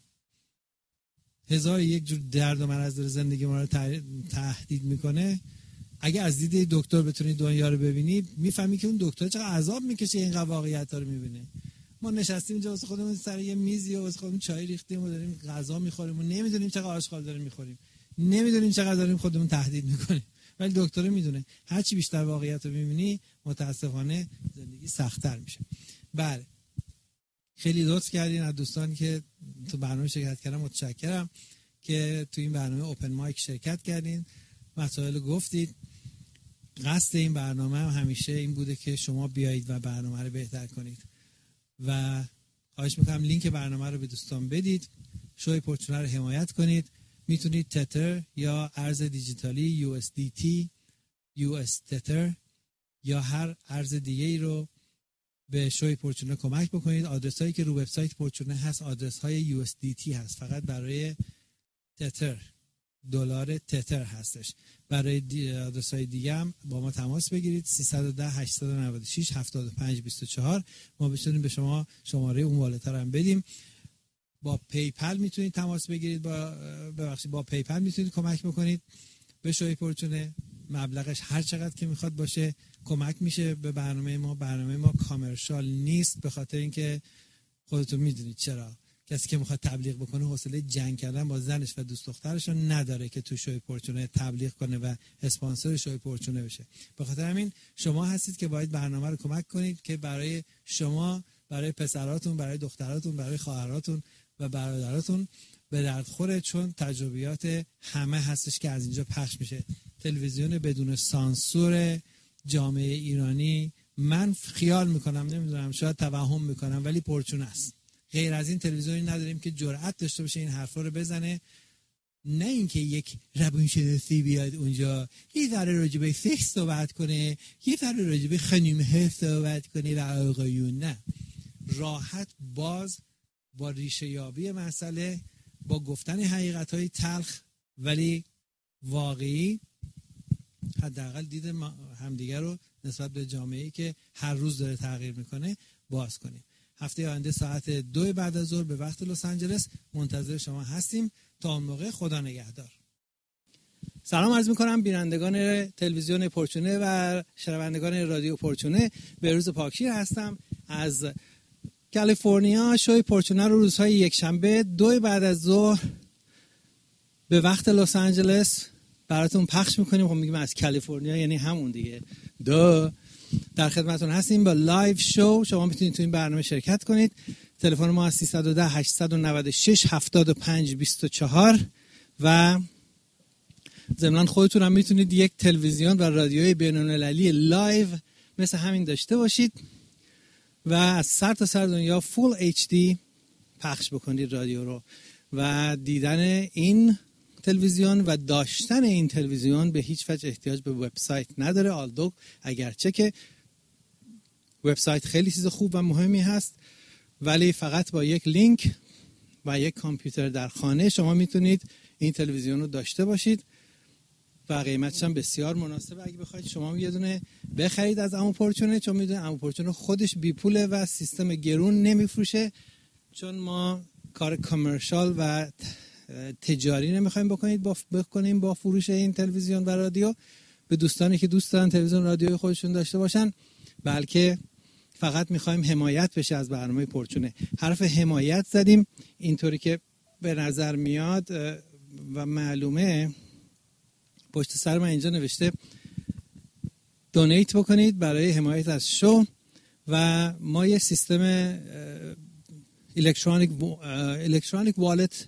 هزار یک جور درد و مرض داره زندگی ما رو تهدید میکنه، اگه از دید دکتر بتونی دنیا رو ببینی میفهمی که اون دکتر چقدر عذاب میکشه اینقدر واقعیت ها رو میبینه. ما نشستیم اینجا واسه خودمون سر یه میزی و واسه خودمون چای ریختیم و داریم غذا میخوریم و نمیدونیم چقدر آشغال داریم میخوریم، نمیدونیم چقدر داریم خودمون تهدید میکنیم، ولی دکتر میدونه. هر چی بیشتر واقعیت رو میبینی متاسفانه زندگی سخت‌تر میشه. بله، خیلی لطف کردین از دوستان که تو برنامه شرکت کردن، متشکرم که تو این برنامه اوپن مایک شرکت کردین، مسائل گفتید. قصد این برنامه هم همیشه این بوده که شما بیایید و برنامه رو بهتر کنید و خواهش میکنم لینک برنامه رو به دوستان بدید، شوی پرچونه رو حمایت کنید. میتونید تتر یا ارز دیجیتالی USDT US تتر یا هر ارز دیگه ای رو به شوی پرچونه کمک بکنید. آدرس هایی که رو وبسایت پرچونه هست آدرس های USDT هست، فقط برای تتر دلار تتر هستش. برای آدرس های دیگه هم با ما تماس بگیرید 310 896 7524 ما بتونیم به شما شماره اون والت هم بدیم. با پیپل میتونید تماس بگیرید، با پیپل میتونید کمک بکنید به شوی پرچونه. مبلغش هر چقدر که میخواد باشه کمک میشه به برنامه ما. برنامه ما کامرشال نیست، به خاطر اینکه خودتون میدونید چرا کسی که میخواد تبلیغ بکنه حوصله جنگ کردن با زنش و دوست دخترش رو نداره که تو شوی پرچونه تبلیغ کنه و اسپانسر شوی پرچونه بشه. به خاطر همین شما هستید که باید برنامه رو کمک کنید که برای شما، برای پسراتون، برای دختراتون، برای خواهراتون و برادراتون به درد خوره، چون تجربیات همه هستش که از اینجا پخش میشه. تلویزیون بدون سانسور جامعه ایرانی، من خیال میکنم، نمیدونم شاید توهم میکنم، ولی پرچونه است. غیر از این تلویزیونی نداریم که جرأت داشته باشه این حرفا رو بزنه. نه اینکه یک روانشناسی بیاد اونجا یه ذره راجع به سکس صحبت کنه، یه ذره راجع به خانم‌ها صحبت کنه و آقایون. نه، راحت باز با ریشه یابی مسئله، با گفتن حقیقت‌های تلخ ولی واقعی، حداقل دید همدیگه رو نسبت به جامعه‌ای که هر روز داره تغییر میکنه باز کنیم. هفته آینده ساعت 2 بعد از ظهر به وقت لس آنجلس منتظر شما هستیم. تا اون موقع خدا نگهدار. سلام عرض میکنم بینندگان تلویزیون پرچونه و شنوندگان رادیو پرچونه. بهروز پاکشیر هستم از کالیفرنیا. شوی پرچونه رو روزهای یکشنبه 2 بعد از ظهر به وقت لس آنجلس براتون پخش میکنیم. خب میگیم از کالیفرنیا یعنی همون دیگه. در خدمتتون هستیم با لایو شو. شما میتونید تو این برنامه شرکت کنید. تلفن ما از 310 896 7524 و ضمن خودتون هم میتونید یک تلویزیون و رادیوی بین‌المللی لایو مثل همین داشته باشید و از سر تا سر دنیا فول HD پخش بکنید رادیو رو. و دیدن این تلویزیون و داشتن این تلویزیون به هیچ وجه احتیاج به وبسایت نداره. آلدو اگرچه که وبسایت خیلی چیز خوب و مهمی هست، ولی فقط با یک لینک و یک کامپیوتر در خانه شما میتونید این تلویزیون رو داشته باشید و قیمتش هم بسیار مناسبه. اگه بخواید شما یه دونه بخرید از عمو پرچونه، چون میدونید عمو پرچونه خودش بی پوله و سیستم گرون نمیفروشه، چون ما کار کامرشال و تجاری نمیخوایم بکنیم با فروش این تلویزیون و رادیو به دوستانی که دوست دارن تلویزیون رادیوی خودشون داشته باشن، بلکه فقط میخوایم حمایت بشه از برنامه پرچونه. حرف حمایت زدیم اینطوری که به نظر میاد و معلومه. پشت سر من اینجا نوشته دونیت بکنید برای حمایت از شو. و ما یه سیستم الکترونیک والت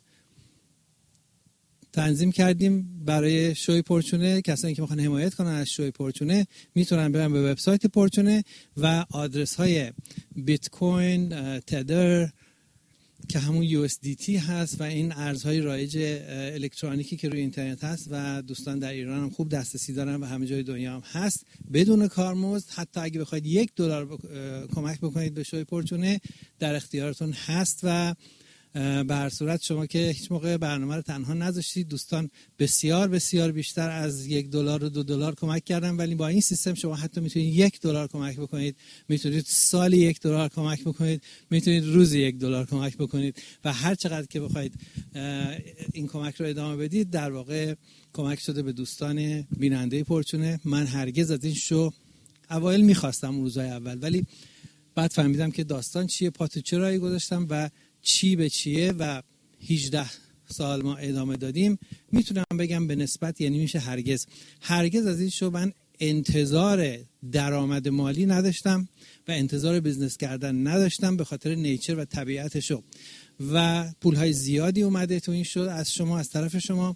تنظیم کردیم برای شوی پرچونه. کسانی که میخوان حمایت کنن از شوی پرچونه میتونن برن به وبسایت پرچونه و آدرس های بیت کوین، تدر که همون USDT هست و این ارزهای رایج الکترونیکی که روی اینترنت هست و دوستان در ایران هم خوب دسترسی دارن و همه جای دنیا هم هست بدون کارمزد. حتی اگه بخواید $1 کمک بکنید به شوی پرچونه در اختیارتون هست. و به هر صورت شما که هیچ موقع برنامه رو تنها نذاشتید، دوستان بسیار بسیار بیشتر از $1 و $2 کمک کردن، ولی با این سیستم شما حتی میتونید $1 کمک بکنید، میتونید سالی $1 کمک بکنید، میتونید روزی $1 کمک بکنید و هر چقدر که بخواید این کمک رو ادامه بدید در واقع کمک شده به دوستان بیننده پرچونه. من هرگز از این شو اوایل میخواستم روزهای اول، ولی بعد فهمیدم که داستان چیه، پاتو چرایی گذاشتم و چی به چیه و 18 سال ما ادامه دادیم. میتونم بگم به نسبت، یعنی میشه هرگز از این شو من انتظار درآمد مالی نداشتم و انتظار بیزنس کردن نداشتم به خاطر نیچر و طبیعت شو و پولهای زیادی اومده تو این شو از شما، از طرف شما،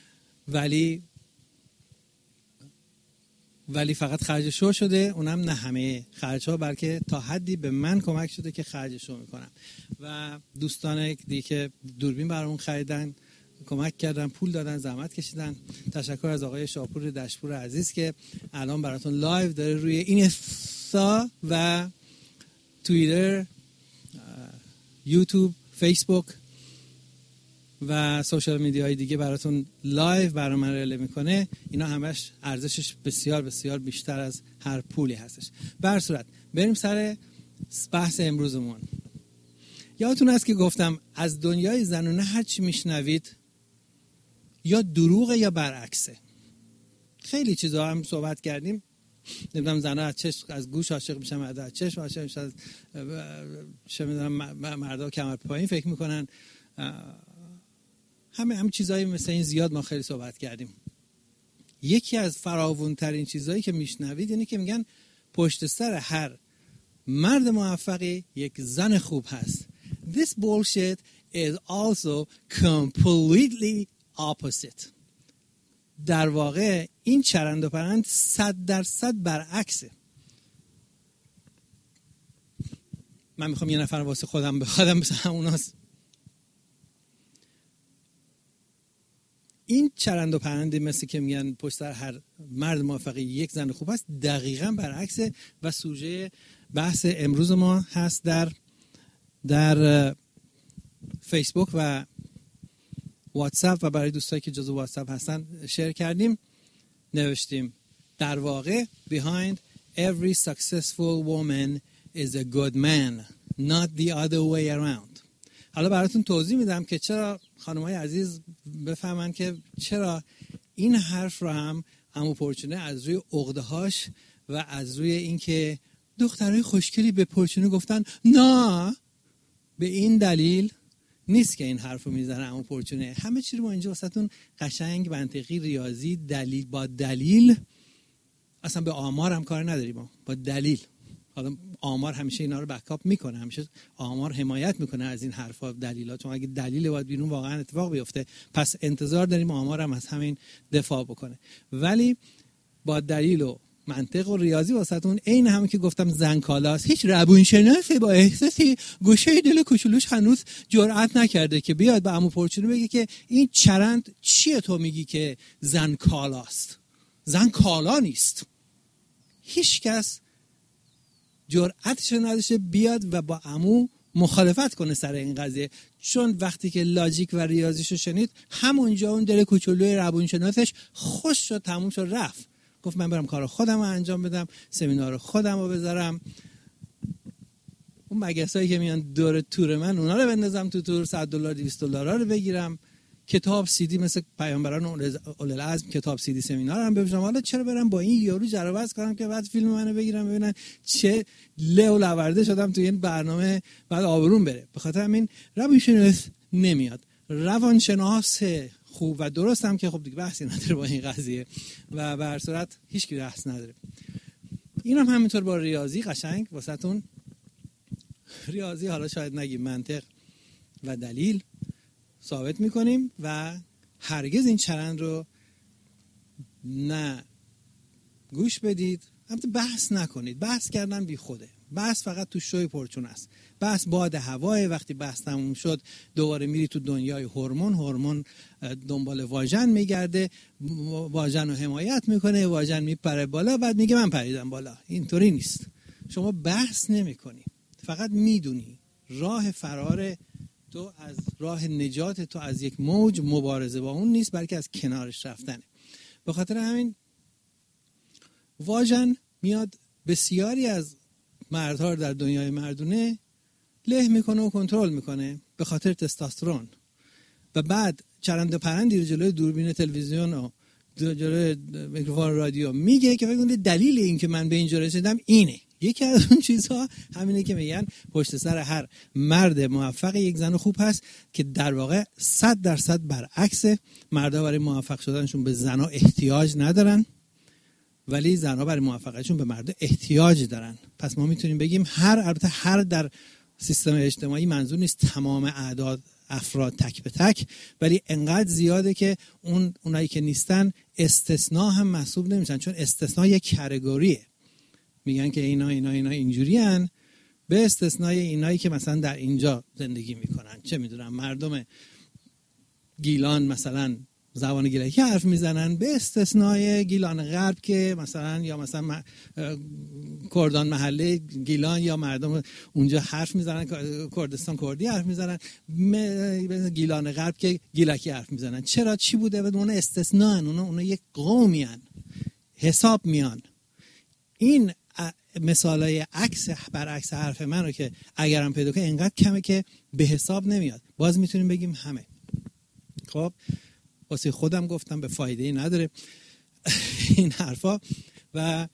ولی فقط خرج شو شده، اونم نه همه خرج‌ها، بلکه تا حدی به من کمک شده که خرج شو میکنم. و دوستان دیگه که دوربین برامون خریدن، کمک کردن، پول دادن، زحمت کشیدن. تشکر از آقای شاپور دشپور عزیز که الان براتون لایو داره روی اینستا و توییتر، یوتیوب، فیسبوک و سوشال میدیاهای دیگه براتون لایو برنامه رو اعلام میکنه. اینا همش ارزشش بسیار بسیار بیشتر از هر پولی هستش. به هر صورت بریم سر بحث امروزمون. یادتون هست که گفتم از دنیای زنونه هر چی میشنوید یا دروغه یا برعکسه. خیلی چیزا هم صحبت کردیم. نمیدونم زنها از گوش عاشق میشن، مردا از چشم عاشق میشن، چه میدونم مردا کمر پایین فکر میکنن. همه چیزایی مثل این زیاد ما خیلی صحبت کردیم. یکی از فراوان‌ترین چیزایی که میشنوید اینه که میگن پشت سر هر مرد موفقی یک زن خوب هست. This bullshit is also completely opposite. در واقع این چرند و پرند 100% برعکسه. من میخوام یه نفر واسه خودم بخوادم مثل هموناست. این چرند و پرندی مثل که میگن پشت سر هر مرد موفقی یک زن خوب هست دقیقاً برعکسه و سوژه بحث امروز ما هست در فیسبوک و واتساپ و برای دوستایی که جزو واتساپ هستن شیر کردیم. نوشتیم در واقع behind every successful woman is a good man, not the other way around. حالا براتون توضیح میدم که چرا خانم‌های عزیز بفهمن که چرا این حرف رو هم عمو پرچونه از روی عقده‌هاش و از روی اینکه دخترای خوشگلی به پرچونه گفتن نه، به این دلیل نیست که این حرف رو میزنه عمو پرچونه. همه چی رو ما اینجا واسهتون قشنگ، منطقی، ریاضی، دلیل با دلیل، اصلا به آمار هم کار نداریم، با دلیل. حالا آمار همیشه اینا رو بکاپ میکنه، همیشه آمار حمایت میکنه از این حرفا، دلیلات. چون اگه دلیل باید بیرون واقعا اتفاق بیفته، پس انتظار داریم آمار هم از همین دفاع بکنه. ولی با دلیل و منطق و ریاضی واسهتون عین همون که گفتم زن کالاست. هیچ روانشناسی با احساسی گوشه دل کوچولوش هنوز جرئت نکرده که بیاد به عمو پرچونه بگه که این چرند چیه تو میگی که زن کالاست؟ زن کالا نیست. هیچ کس جرأتش نداشته بیاد و با عمو مخالفت کنه سر این قضیه، چون وقتی که لاجیک و ریاضیشو شنید همونجا اون دل کوچولوی روانشناسش خوش شد، تموم شد، رفت. گفت من برم کار خودم رو انجام بدم، سمینار خودم رو بذارم، اون مگسایی که میان دور تور من اونا رو بندازم تو تور، $100 $200 رو بگیرم، کتاب سی دی مثل پیامبران اولوالعزم کتاب سی دی سمینار هم بفروشم. حالا چرا برم با این یارو جر و بحث کنم که بعد فیلم منو بگیرم ببینن چه له و لورده شدم تو این برنامه، بعد آبروم بره. به خاطر همین روانشناس نمیاد. روانشناس خوب و درست هم که خب دیگه بحثی نداره با این قضیه و به هر صورت هیچ کی بحث نداره. این هم همینطور با ریاضی قشنگ واسهتون، ریاضی حالا شاید نگیم منطق و دلیل ثابت میکنیم و هرگز این چرند رو نه گوش بدید، البته بحث نکنید. بحث کردن بی خوده، بحث فقط تو شوی پرچون است. بحث باد هوای، وقتی بحث تموم شد دوباره میری تو دنیای هورمون دنبال واژن میگرده، واژن رو حمایت میکنه، واژن میپره بالا، بعد میگه من پریدم بالا. اینطوری نیست. شما بحث نمیکنی، فقط میدونی راه فرار تو از راه نجات تو از یک موج مبارزه با اون نیست، بلکه از کنارش رفتنه. به خاطر همین واژن میاد بسیاری از مردها رو در دنیای مردونه له میکنه و کنترل میکنه به خاطر تستوسترون، و بعد چرند و پرندی رو جلوی دوربین تلویزیون و جلوی میکروفون رادیو میگه که فکر کنید دلیل این که من به اینجا رسیدم اینه. یکی از اون چیزها همینه که میگن پشت سر هر مرد موفق یک زن خوب هست، که در واقع 100% برعکس. مردها برای موفق شدنشون به زنها احتیاج ندارن، ولی زنها برای موفقیتشون به مردا احتیاج دارن. پس ما میتونیم بگیم البته هر در سیستم اجتماعی منظور نیست تمام اعداد افراد تک به تک، ولی انقدر زیاده که اونایی که نیستن استثناء هم محسوب نمیشن، چون استثناء یک کاتگوریه. میگن که اینا اینجوری هن، به استثنای اینایی که مثلا در اینجا زندگی میکنن، چه میدونم مردم گیلان مثلا زبان گیلکی حرف میزنن، به استثنای گیلان غرب که مثلا یا مثلا کردان محله گیلان یا مردم اونجا حرف میزنن، کردستان کردی حرف میزنن، گیلان غرب که گیلکی حرف میزنن. چرا؟ چی بوده؟ اون استثناء، اون یک قومی هن، حساب میان. این مثالای عکس برعکس حرف من رو که اگرم پیدا کنه اینقدر کمه که به حساب نمیاد. باز میتونیم بگیم همه. خب واسه خودم گفتم به فایده‌ای نداره این حرفا، و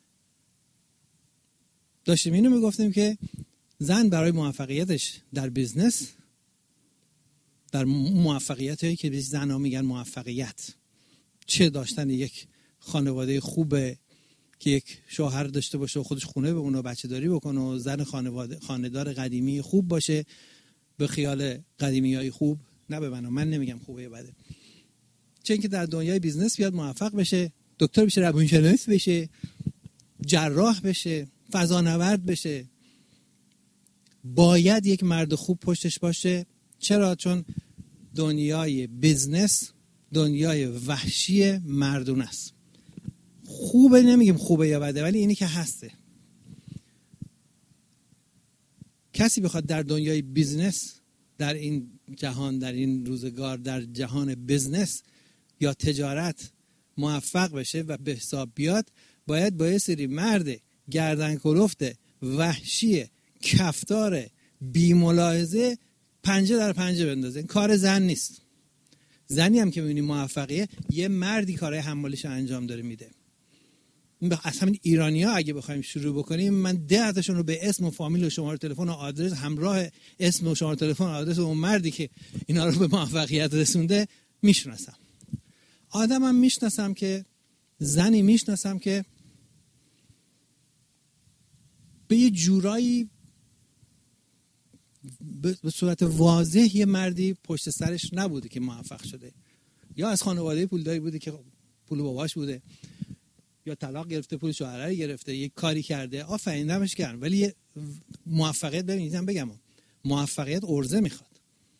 داشتیم اینو میگفتیم که زن برای موفقیتش در بیزنس، در موفقیت هایی که زنها میگن موفقیت، چه داشتن یک خانواده خوبه که یک شوهر داشته باشه و خودش خونه بمونه و بچه داری بکنه و زن خانه‌دار قدیمی خوب باشه، به خیال قدیمیای خوب، نه به من نمیگم خوبه یا بده، چه اینکه در دنیای بیزنس بیاد موفق بشه، دکتر بشه، روانشناس بشه، جراح بشه، فضانورد بشه، باید یک مرد خوب پشتش باشه. چرا؟ چون دنیای بیزنس دنیای وحشی مردون است. خوبه، نمیگیم خوبه یا بده، ولی اینی که هسته. کسی بخواد در دنیای بیزنس، در این جهان، در این روزگار، در جهان بیزنس یا تجارت موفق بشه و به حساب بیاد، باید با یه سری مرد گردن کلفت وحشی کفتار بی ملاحظه پنجه در پنجه بندازه. کار زن نیست. زنی هم که میبینی موفقیه، یه مردی کارهای حمالش انجام داره میده. از همین ایرانی‌ها اگه بخوایم شروع بکنیم، من 10 تاشون رو به اسم و فامیل و شماره تلفن و آدرس همراه اسم و شماره تلفن و آدرس اون مردی که اینا رو به موفقیت رسونده میشناسم. آدمم میشناسم که زنی میشناسم که به یه جورایی به صورت واضح یه مردی پشت سرش نبوده که موفق شده، یا از خانواده پولداری بوده که پول باباش بوده، یا طلاق گرفته پول شوهرش گرفته، یک کاری کرده، آفرین دمش گرم. ولی موفقیت، ببینیدم بگم، موفقیت ارزه میخواد.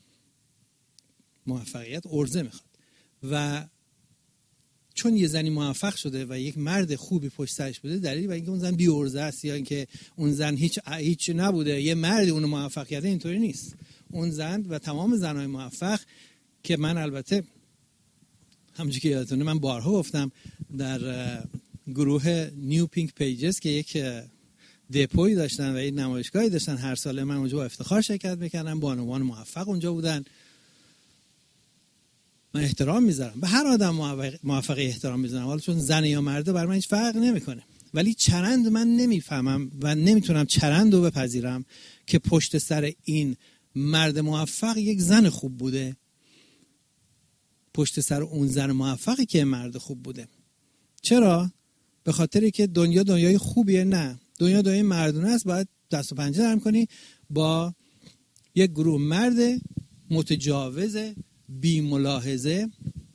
موفقیت ارزه میخواد. و چون یه زنی موفق شده و یک مرد خوبی پشت سرش بوده، دلیلی برای اینکه اون زن بی ارزه است یا اینکه اون زن هیچ نبوده، یه مردی اون موفقیت، اینطوری نیست. اون زن و تمام زنای موفق که من البته همونجوری که یادتونه من بارها گفتم در گروه نیو پینک پیجز که یک دپوی داشتن و یک نمایشگاهی داشتن، هر ساله من اونجا با افتخار شرکت میکردم، بانوان موفق اونجا بودن. من احترام میذارم به هر آدم موفقی، احترام میذارم، حالا چون زن یا مرده برای من هیچ فرق نمیکنه. ولی چرند من نمیفهمم و نمیتونم چرند رو بپذیرم که پشت سر این مرد موفق یک زن خوب بوده، پشت سر اون زن موفقی که مرد خوب بوده. چرا؟ به خاطری که دنیا دنیای خوبیه؟ نه، دنیا دنیای مردونه است. باید دست و پنجه نرم کنی با یک گروه مرد متجاوز بی ملاحظه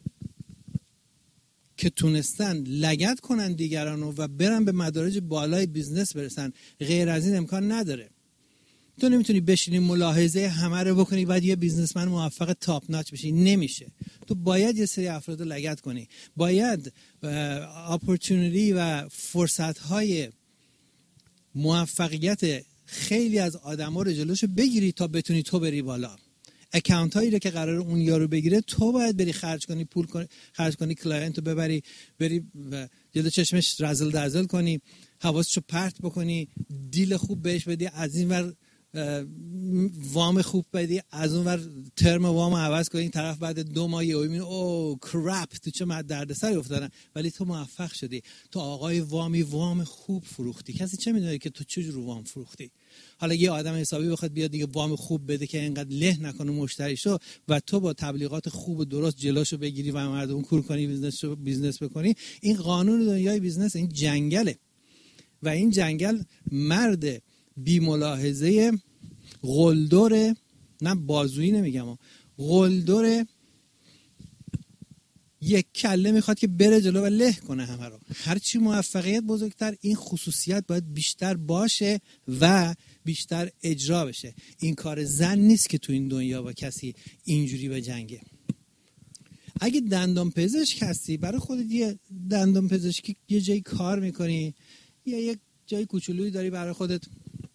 که تونستن لگد کنن دیگرانو و برن به مدارج بالای بیزنس برسن. غیر از این امکان نداره. تو نمیتونی بشینی ملاحظه همه رو بکنی بعد یه بیزنسمن موفق تاپ ناچ بشی. نمیشه. تو باید یه سری افراد رو لگد کنی. باید اپورتونیتی و فرصت‌های موفقیت خیلی از آدما رو جلوشو بگیری تا بتونی تو بری بالا. اکانت هایی رو که قرار اون یارو بگیره تو باید بری خرج کنی، پول کنی، خرج کنی، کلاینت رو ببری، بری جلو چشمش رزل دزل کنی، حواسشو پرت بکنی، دیل خوب بهش بدی، از این ور وام خوب بدی، از اون ور ترم وام عوض کنی، طرف بعد 2 ماه میبینی او کراپ تو چه دردسری افتادن، ولی تو موفق شدی. تو آقای وام خوب فروختی. کسی چه میدونه که تو چه جور وام فروختی؟ حالا یه آدم حسابی بخواد بیاد دیگه وام خوب بده که اینقدر له نکنه مشتریشو و تو با تبلیغات خوب و درست جلوشو بگیری و مردم کور کنی، بیزنس بکنی. این قانون دنیای بیزنس، این جنگله. و این جنگل مرد بی ملاحظه قلدر، نه بازویی نمیگم، قلدر یک کله میخواد که بره جلو و له کنه همه رو. هرچی موفقیت بزرگتر این خصوصیت باید بیشتر باشه و بیشتر اجرا بشه. این کار زن نیست که تو این دنیا با کسی اینجوری به جنگه. اگه دندان پزشک هستی، برای خودت یه دندان پزشکی یه جایی کار میکنی یا یک جای کوچولویی داری برای خودت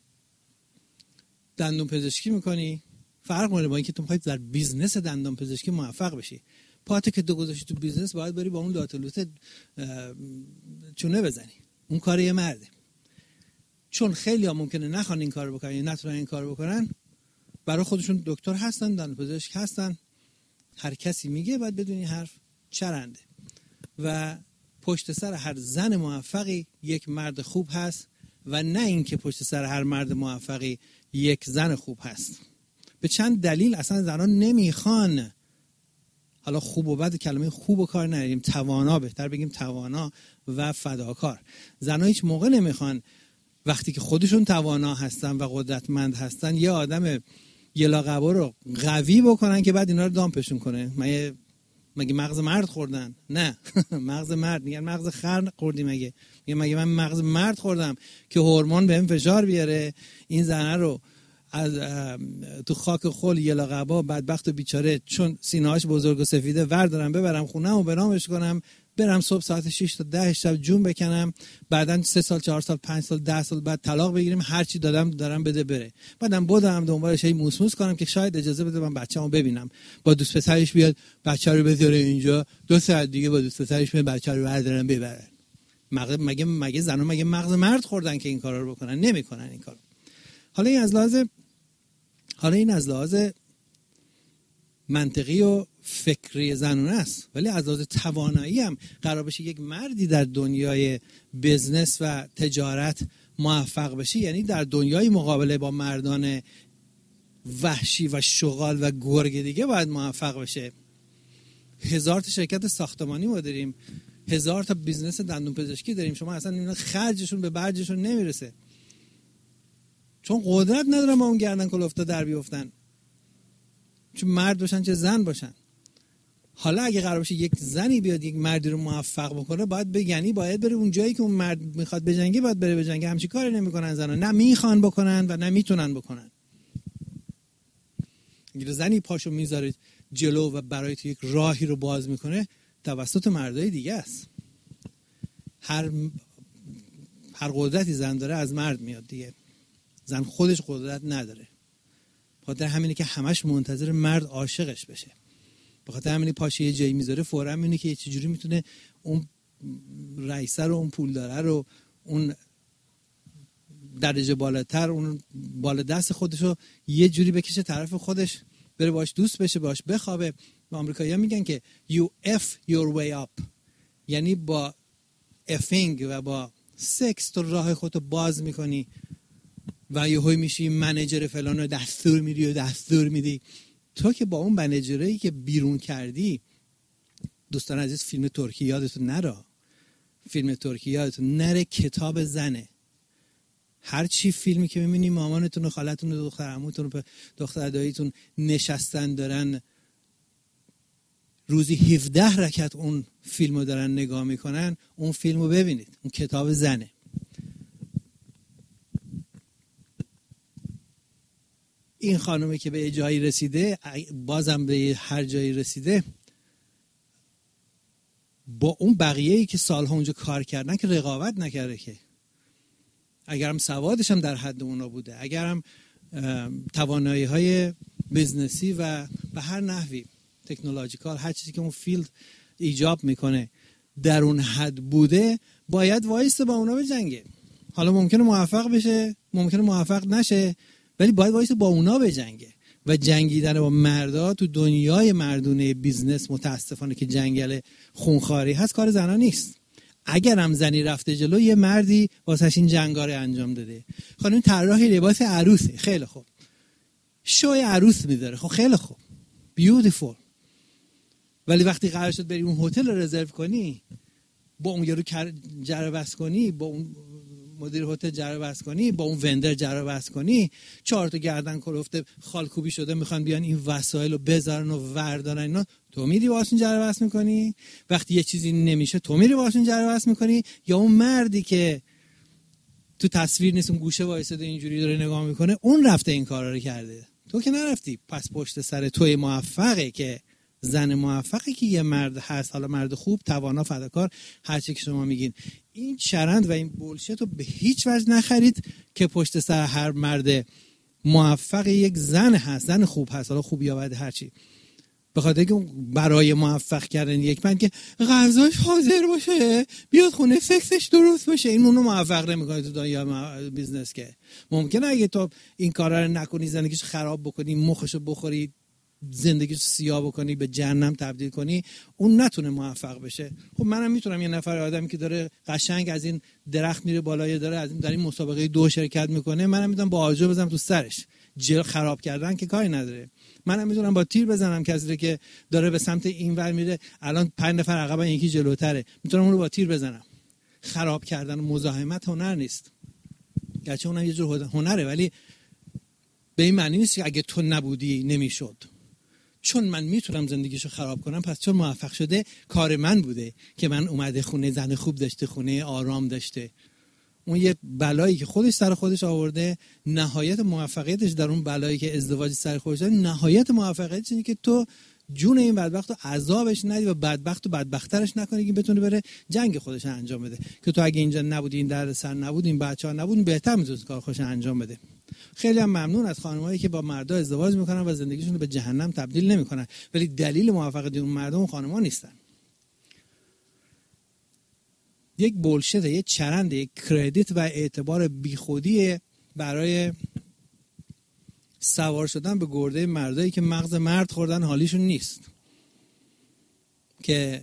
دندان پزشکی میکنی، فرق میکنه با اینکه تو میخوای در بیزنس دندان پزشکی موفق بشی. پاتو که تو گذاشتی تو بیزنس باید بری با اون لاتلوت چونه بزنی. اون کار یه مرده. چون خیلی ها ممکنه نخوان این کار بکنن یا نتونن این کار بکنن، برای خودشون دکتر هستن، دندان پزشک هستن، هر کسی میگه باید بدونی حرف چرنده. و پشت سر هر زن موفقی یک مرد خوب هست و نه اینکه پشت سر هر مرد موفقی یک زن خوب هست. به چند دلیل اصلا زنان نمیخوان. حالا خوب و بد کلمه خوب و کار نداریم، توانا بهتر بگیم، توانا و فداکار. زنها هیچ موقع نمیخوان وقتی که خودشون توانا هستن و قدرتمند هستن یه آدم یلاقبا رو قوی بکنن که بعد اینا رو دامپشون کنه. مگه مغز مرد خوردن؟ نه. مغز مرد، میگن مغز خر خوردی. مگه من مغز مرد خوردم که هورمون بهم فشار بیاره این زنه رو از تو خاک خل یلاقبا بدبخت و بیچاره چون سینه‌اش بزرگ و سفیده وردارم ببرم خونم و بنامش کنم، برم صبح ساعت 6 تا 10 شب جون بکنم، بعدن 3 سال 4 سال 5 سال 10 سال بعد طلاق بگیریم، هر چی دارم بده بره، بعدم بودم دنبالش هی موسموس کنم که شاید اجازه بده من بچه‌مو ببینم، با دوست پسرش بیاد بچه رو بذاره اینجا، 2 ساعت دیگه با دوست پسرش میاد بچه رو بردارن ببرن. مگه زنا مگه مغز مرد خوردن که این کارا رو بکنن؟ نمیکنن این کارو. حالا این از لحاظ منطقی و فکری زنونه است، ولی از لحاظ توانایی هم قرار بشه یک مردی در دنیای بزنس و تجارت موفق بشه، یعنی در دنیای مقابله با مردان وحشی و شغال و گرگ دیگه باید موفق بشه. 1000 تا شرکت ساختمانی ما داریم، 1000 تا بیزنس دندون پزشکی داریم، شما اصلا اینا خرجشون به برجشون نمیرسه، چون قدرت ندارن با اون گردن کلفتا در بیافتن، چون مرد باشن چه زن باشن. حالا اگه قرار باشه یک زنی بیاد یک مردی رو موفق بکنه، باید بگنی باید بره اون جایی که اون مرد میخواد بجنگه، باید بره بجنگه. همچین کاری نمیکنن زنا، نه میخوان بکنن و نه میتونن بکنن. اگه زنی پاشو میذاره جلو و برای تو یک راهی رو باز میکنه، توسط مردای دیگه است. هر قدرتی زن داره از مرد میاد دیگه، زن خودش قدرت نداره. بخاطر همینه که همش منتظر مرد عاشقش بشه. بخاطر همینه پاشه یه جایی میذاره فوراً میبینه که چجوری میتونه اون رئیسه رو، اون پولداره رو، اون درجه بالاتر، اون بالا دست خودش رو یه جوری بکشه طرف خودش، بره باش دوست بشه، باش بخوابه. و آمریکایی‌ها میگن که you F your way up، یعنی با افینگ و با سکس تو راه خودتو باز میکنی و یهو میشی منیجر فلان و دستور میدی. تو که با اون منیجری که بیرون کردی، دوستان عزیز، فیلم ترکی یادتون نره، فیلم ترکی یادتون نره کتاب زنه. هر چی فیلمی که می‌بینی مامانتون و خالتون و دختر عموتون و دختر داییتون نشستن دارن روزی 17 رکعت اون فیلمو دارن نگاه میکنن، اون فیلمو ببینید، اون کتاب زنه. این خانومی که به جایی رسیده، بازم به هر جایی رسیده، با اون بقیه‌ای که سالها اونجا کار کردن که رقابت نکرده، که اگرم سوادش هم در حد اونا بوده، اگرم توانایی‌های بیزنسی و به هر نحوی تکنولوژیکال، هر چیزی که اون فیلد ایجاب میکنه در اون حد بوده، باید وایسته با اونا بجنگه. حالا ممکنه موفق بشه، ممکنه موفق نشه، ولی باید وایسته با اونا بجنگه. و جنگیدن با مردا تو دنیای مردونه بیزنس متاسفانه که جنگل خونخواری هست، کار زنا نیست. اگر هم زنی رفته جلو، یه مردی واسش این جنگا رو انجام داده. خانم طراح لباس عروسه، خیلی خوب، شوی عروس میذاره، خب خیلی خوب، بیوتیفول. ولی وقتی قرار شد بری اون هتل رو رزرو کنی، با اون یارو جر بحث کنی، با اون مدیر هتل جر بحث کنی، با اون وندر جر بحث کنی، 4 تا گردن کلفته خالکوبی شده میخوان بیان این وسایل رو بذارن و وردارن اینا، تو میری واسون جر بحث میکنی؟ وقتی یه چیزی نمیشه تو میری واسون جر بحث میکنی؟ یا اون مردی که تو تصویر نیست، اون گوشه وایساده اینجوری داره نگاه میکنه، اون رفته این کارا رو کرده، تو که نرفتی. پس پشت سر توی موفقه که زن موفقی که یه مرد هست، حالا مرد خوب، توانا، فداکار، هر چی که شما میگین. این چرند و این بولشت رو به هیچ وجه نخرید که پشت سر هر مرد موفق یک زن هست، زن خوب هست، حالا خوب یا بد هر چی. به خاطر که برای موفق کردن یک مرد که غذاش حاضر باشه، بیاد خونه، سکسش درست باشه، این اونو موفق نمیکنه تو دنیای بیزنس. که ممکنه اگه تو این کارا رو نکنی، زندگیش خراب بکنی، مخشو بخوری، زندگیش سیاه بکنی، به جهنم تبدیل کنی، اون نتونه موفق بشه. خب منم میتونم یه نفر آدمی که داره قشنگ از این درخت میره بالای، داره از این در این مسابقه 2 شرکت میکنه، منم میتونم با آجر بزنم تو سرش. جل خراب کردن که کاری نداره. منم میتونم با تیر بزنم کسی که داره به سمت اینور میره، الان 5 نفر عقبا یکی جلوتره، میتونم اون رو با تیر بزنم. خراب کردن و مزاحمت هنر نیست، گرچه اونم یه جور هنره، ولی به این معنی نیست که اگه تو نبودی نمیشد. چون من میتونم زندگیشو خراب کنم، پس چون موفق شده کار من بوده که من اومده خونه، زن خوب داشته، خونه آرام داشته. اون یه بلایی که خودش سر خودش آورده، نهایت موفقیتش در اون بلایی که ازدواج سر خودش داره، نهایت موفقیتش اینه که تو جون این بدبخت رو عذابش ندی و بدبخت و بدبخترش نکنی که بتونه بره جنگ خودش انجام بده. که تو اگه اینجا نبودی، این درد سر نبود، این بچه‌ها نبودن، بهتر میتونست کار خودش انجام بده. خیلی هم ممنون از خانمایی که با مردا ازدواج میکنن و زندگیشون رو به جهنم تبدیل نمیکنن، ولی دلیل موفقیت اون مردم و خانم‌ها نیستن. یک بولشت، یک چرند، یک کردیت و اعتبار بیخودی برای سوار شدن به گرده مردایی که مغز مرد خوردن، حالیشون نیست. که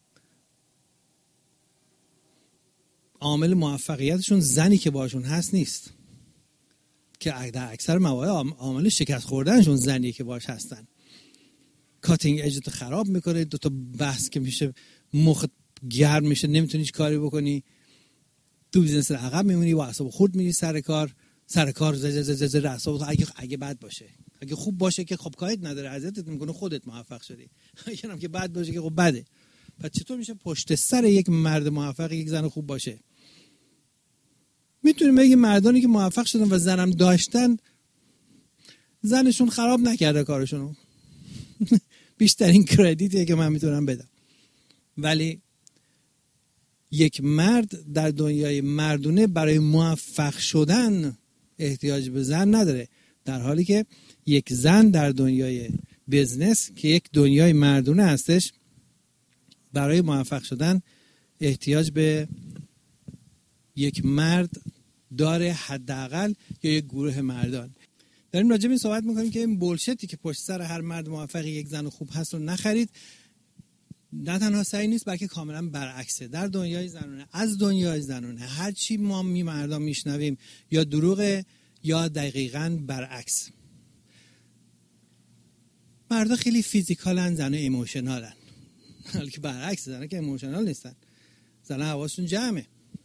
عامل موفقیتشون زنی که باشون هست نیست، که در اکثر موارد عامل شکست خوردنشون زنی که باش هستن. کاتینگ اجت خراب میکنه، 2 تا بحث که میشه مخ گرم میشه، نمیتونی هیچ کاری بکنی، تو بیزنس عقب میمونی، با اعصاب خورد میری سر کار زر اعصاب. اگه بد باشه، اگه خوب باشه که خب کاریت نداره، اذیتت میکنه، خودت موفق شدی. اگه هم که بد باشه که خب بده. پس چطور میشه پشت سر یک مرد موفق یک زن خوب باشه؟ میتونیم بگیم مردانی که موفق شدن و زنم داشتن، زنشون خراب نکرده کارشونو. بیشترین کردیتیه که من میتونم بدم. ولی یک مرد در دنیای مردونه برای موفق شدن احتیاج به زن نداره، در حالی که یک زن در دنیای بیزنس که یک دنیای مردونه هستش، برای موفق شدن احتیاج به یک مرد داره، حداقل، یا یک گروه مردان. داریم راجع به این صحبت میکنیم که این بولشتی که پشت سر هر مرد موفق یک زن خوب هست رو نخرید. نه تنها صحیح نیست، بلکه کاملا برعکسه. در دنیای زنونه، از دنیای زنونه، هر چی ما مردان میشنویم یا دروغه یا دقیقاً برعکس. مردا خیلی فیزیکالن، زنه ایموشنالن. حالا که برعکس، زنه که ایموشنال نیستن. زنه حواسشون جمعه.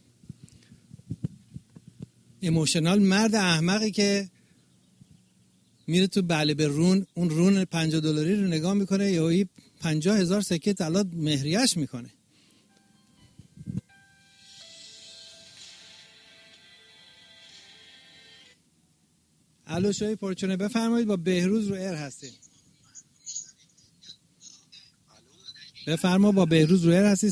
ایموشنال مرد احمقی که میره تو بله به رون، اون رون $50 رو نگاه میکنه، یا 50,000 سکه طلا مهریه‌اش میکنه. الو شوی پرچونه، بفرمایید. با بهروز رو ایر هستیم. بفرما، با بهروز رو ایر هستید.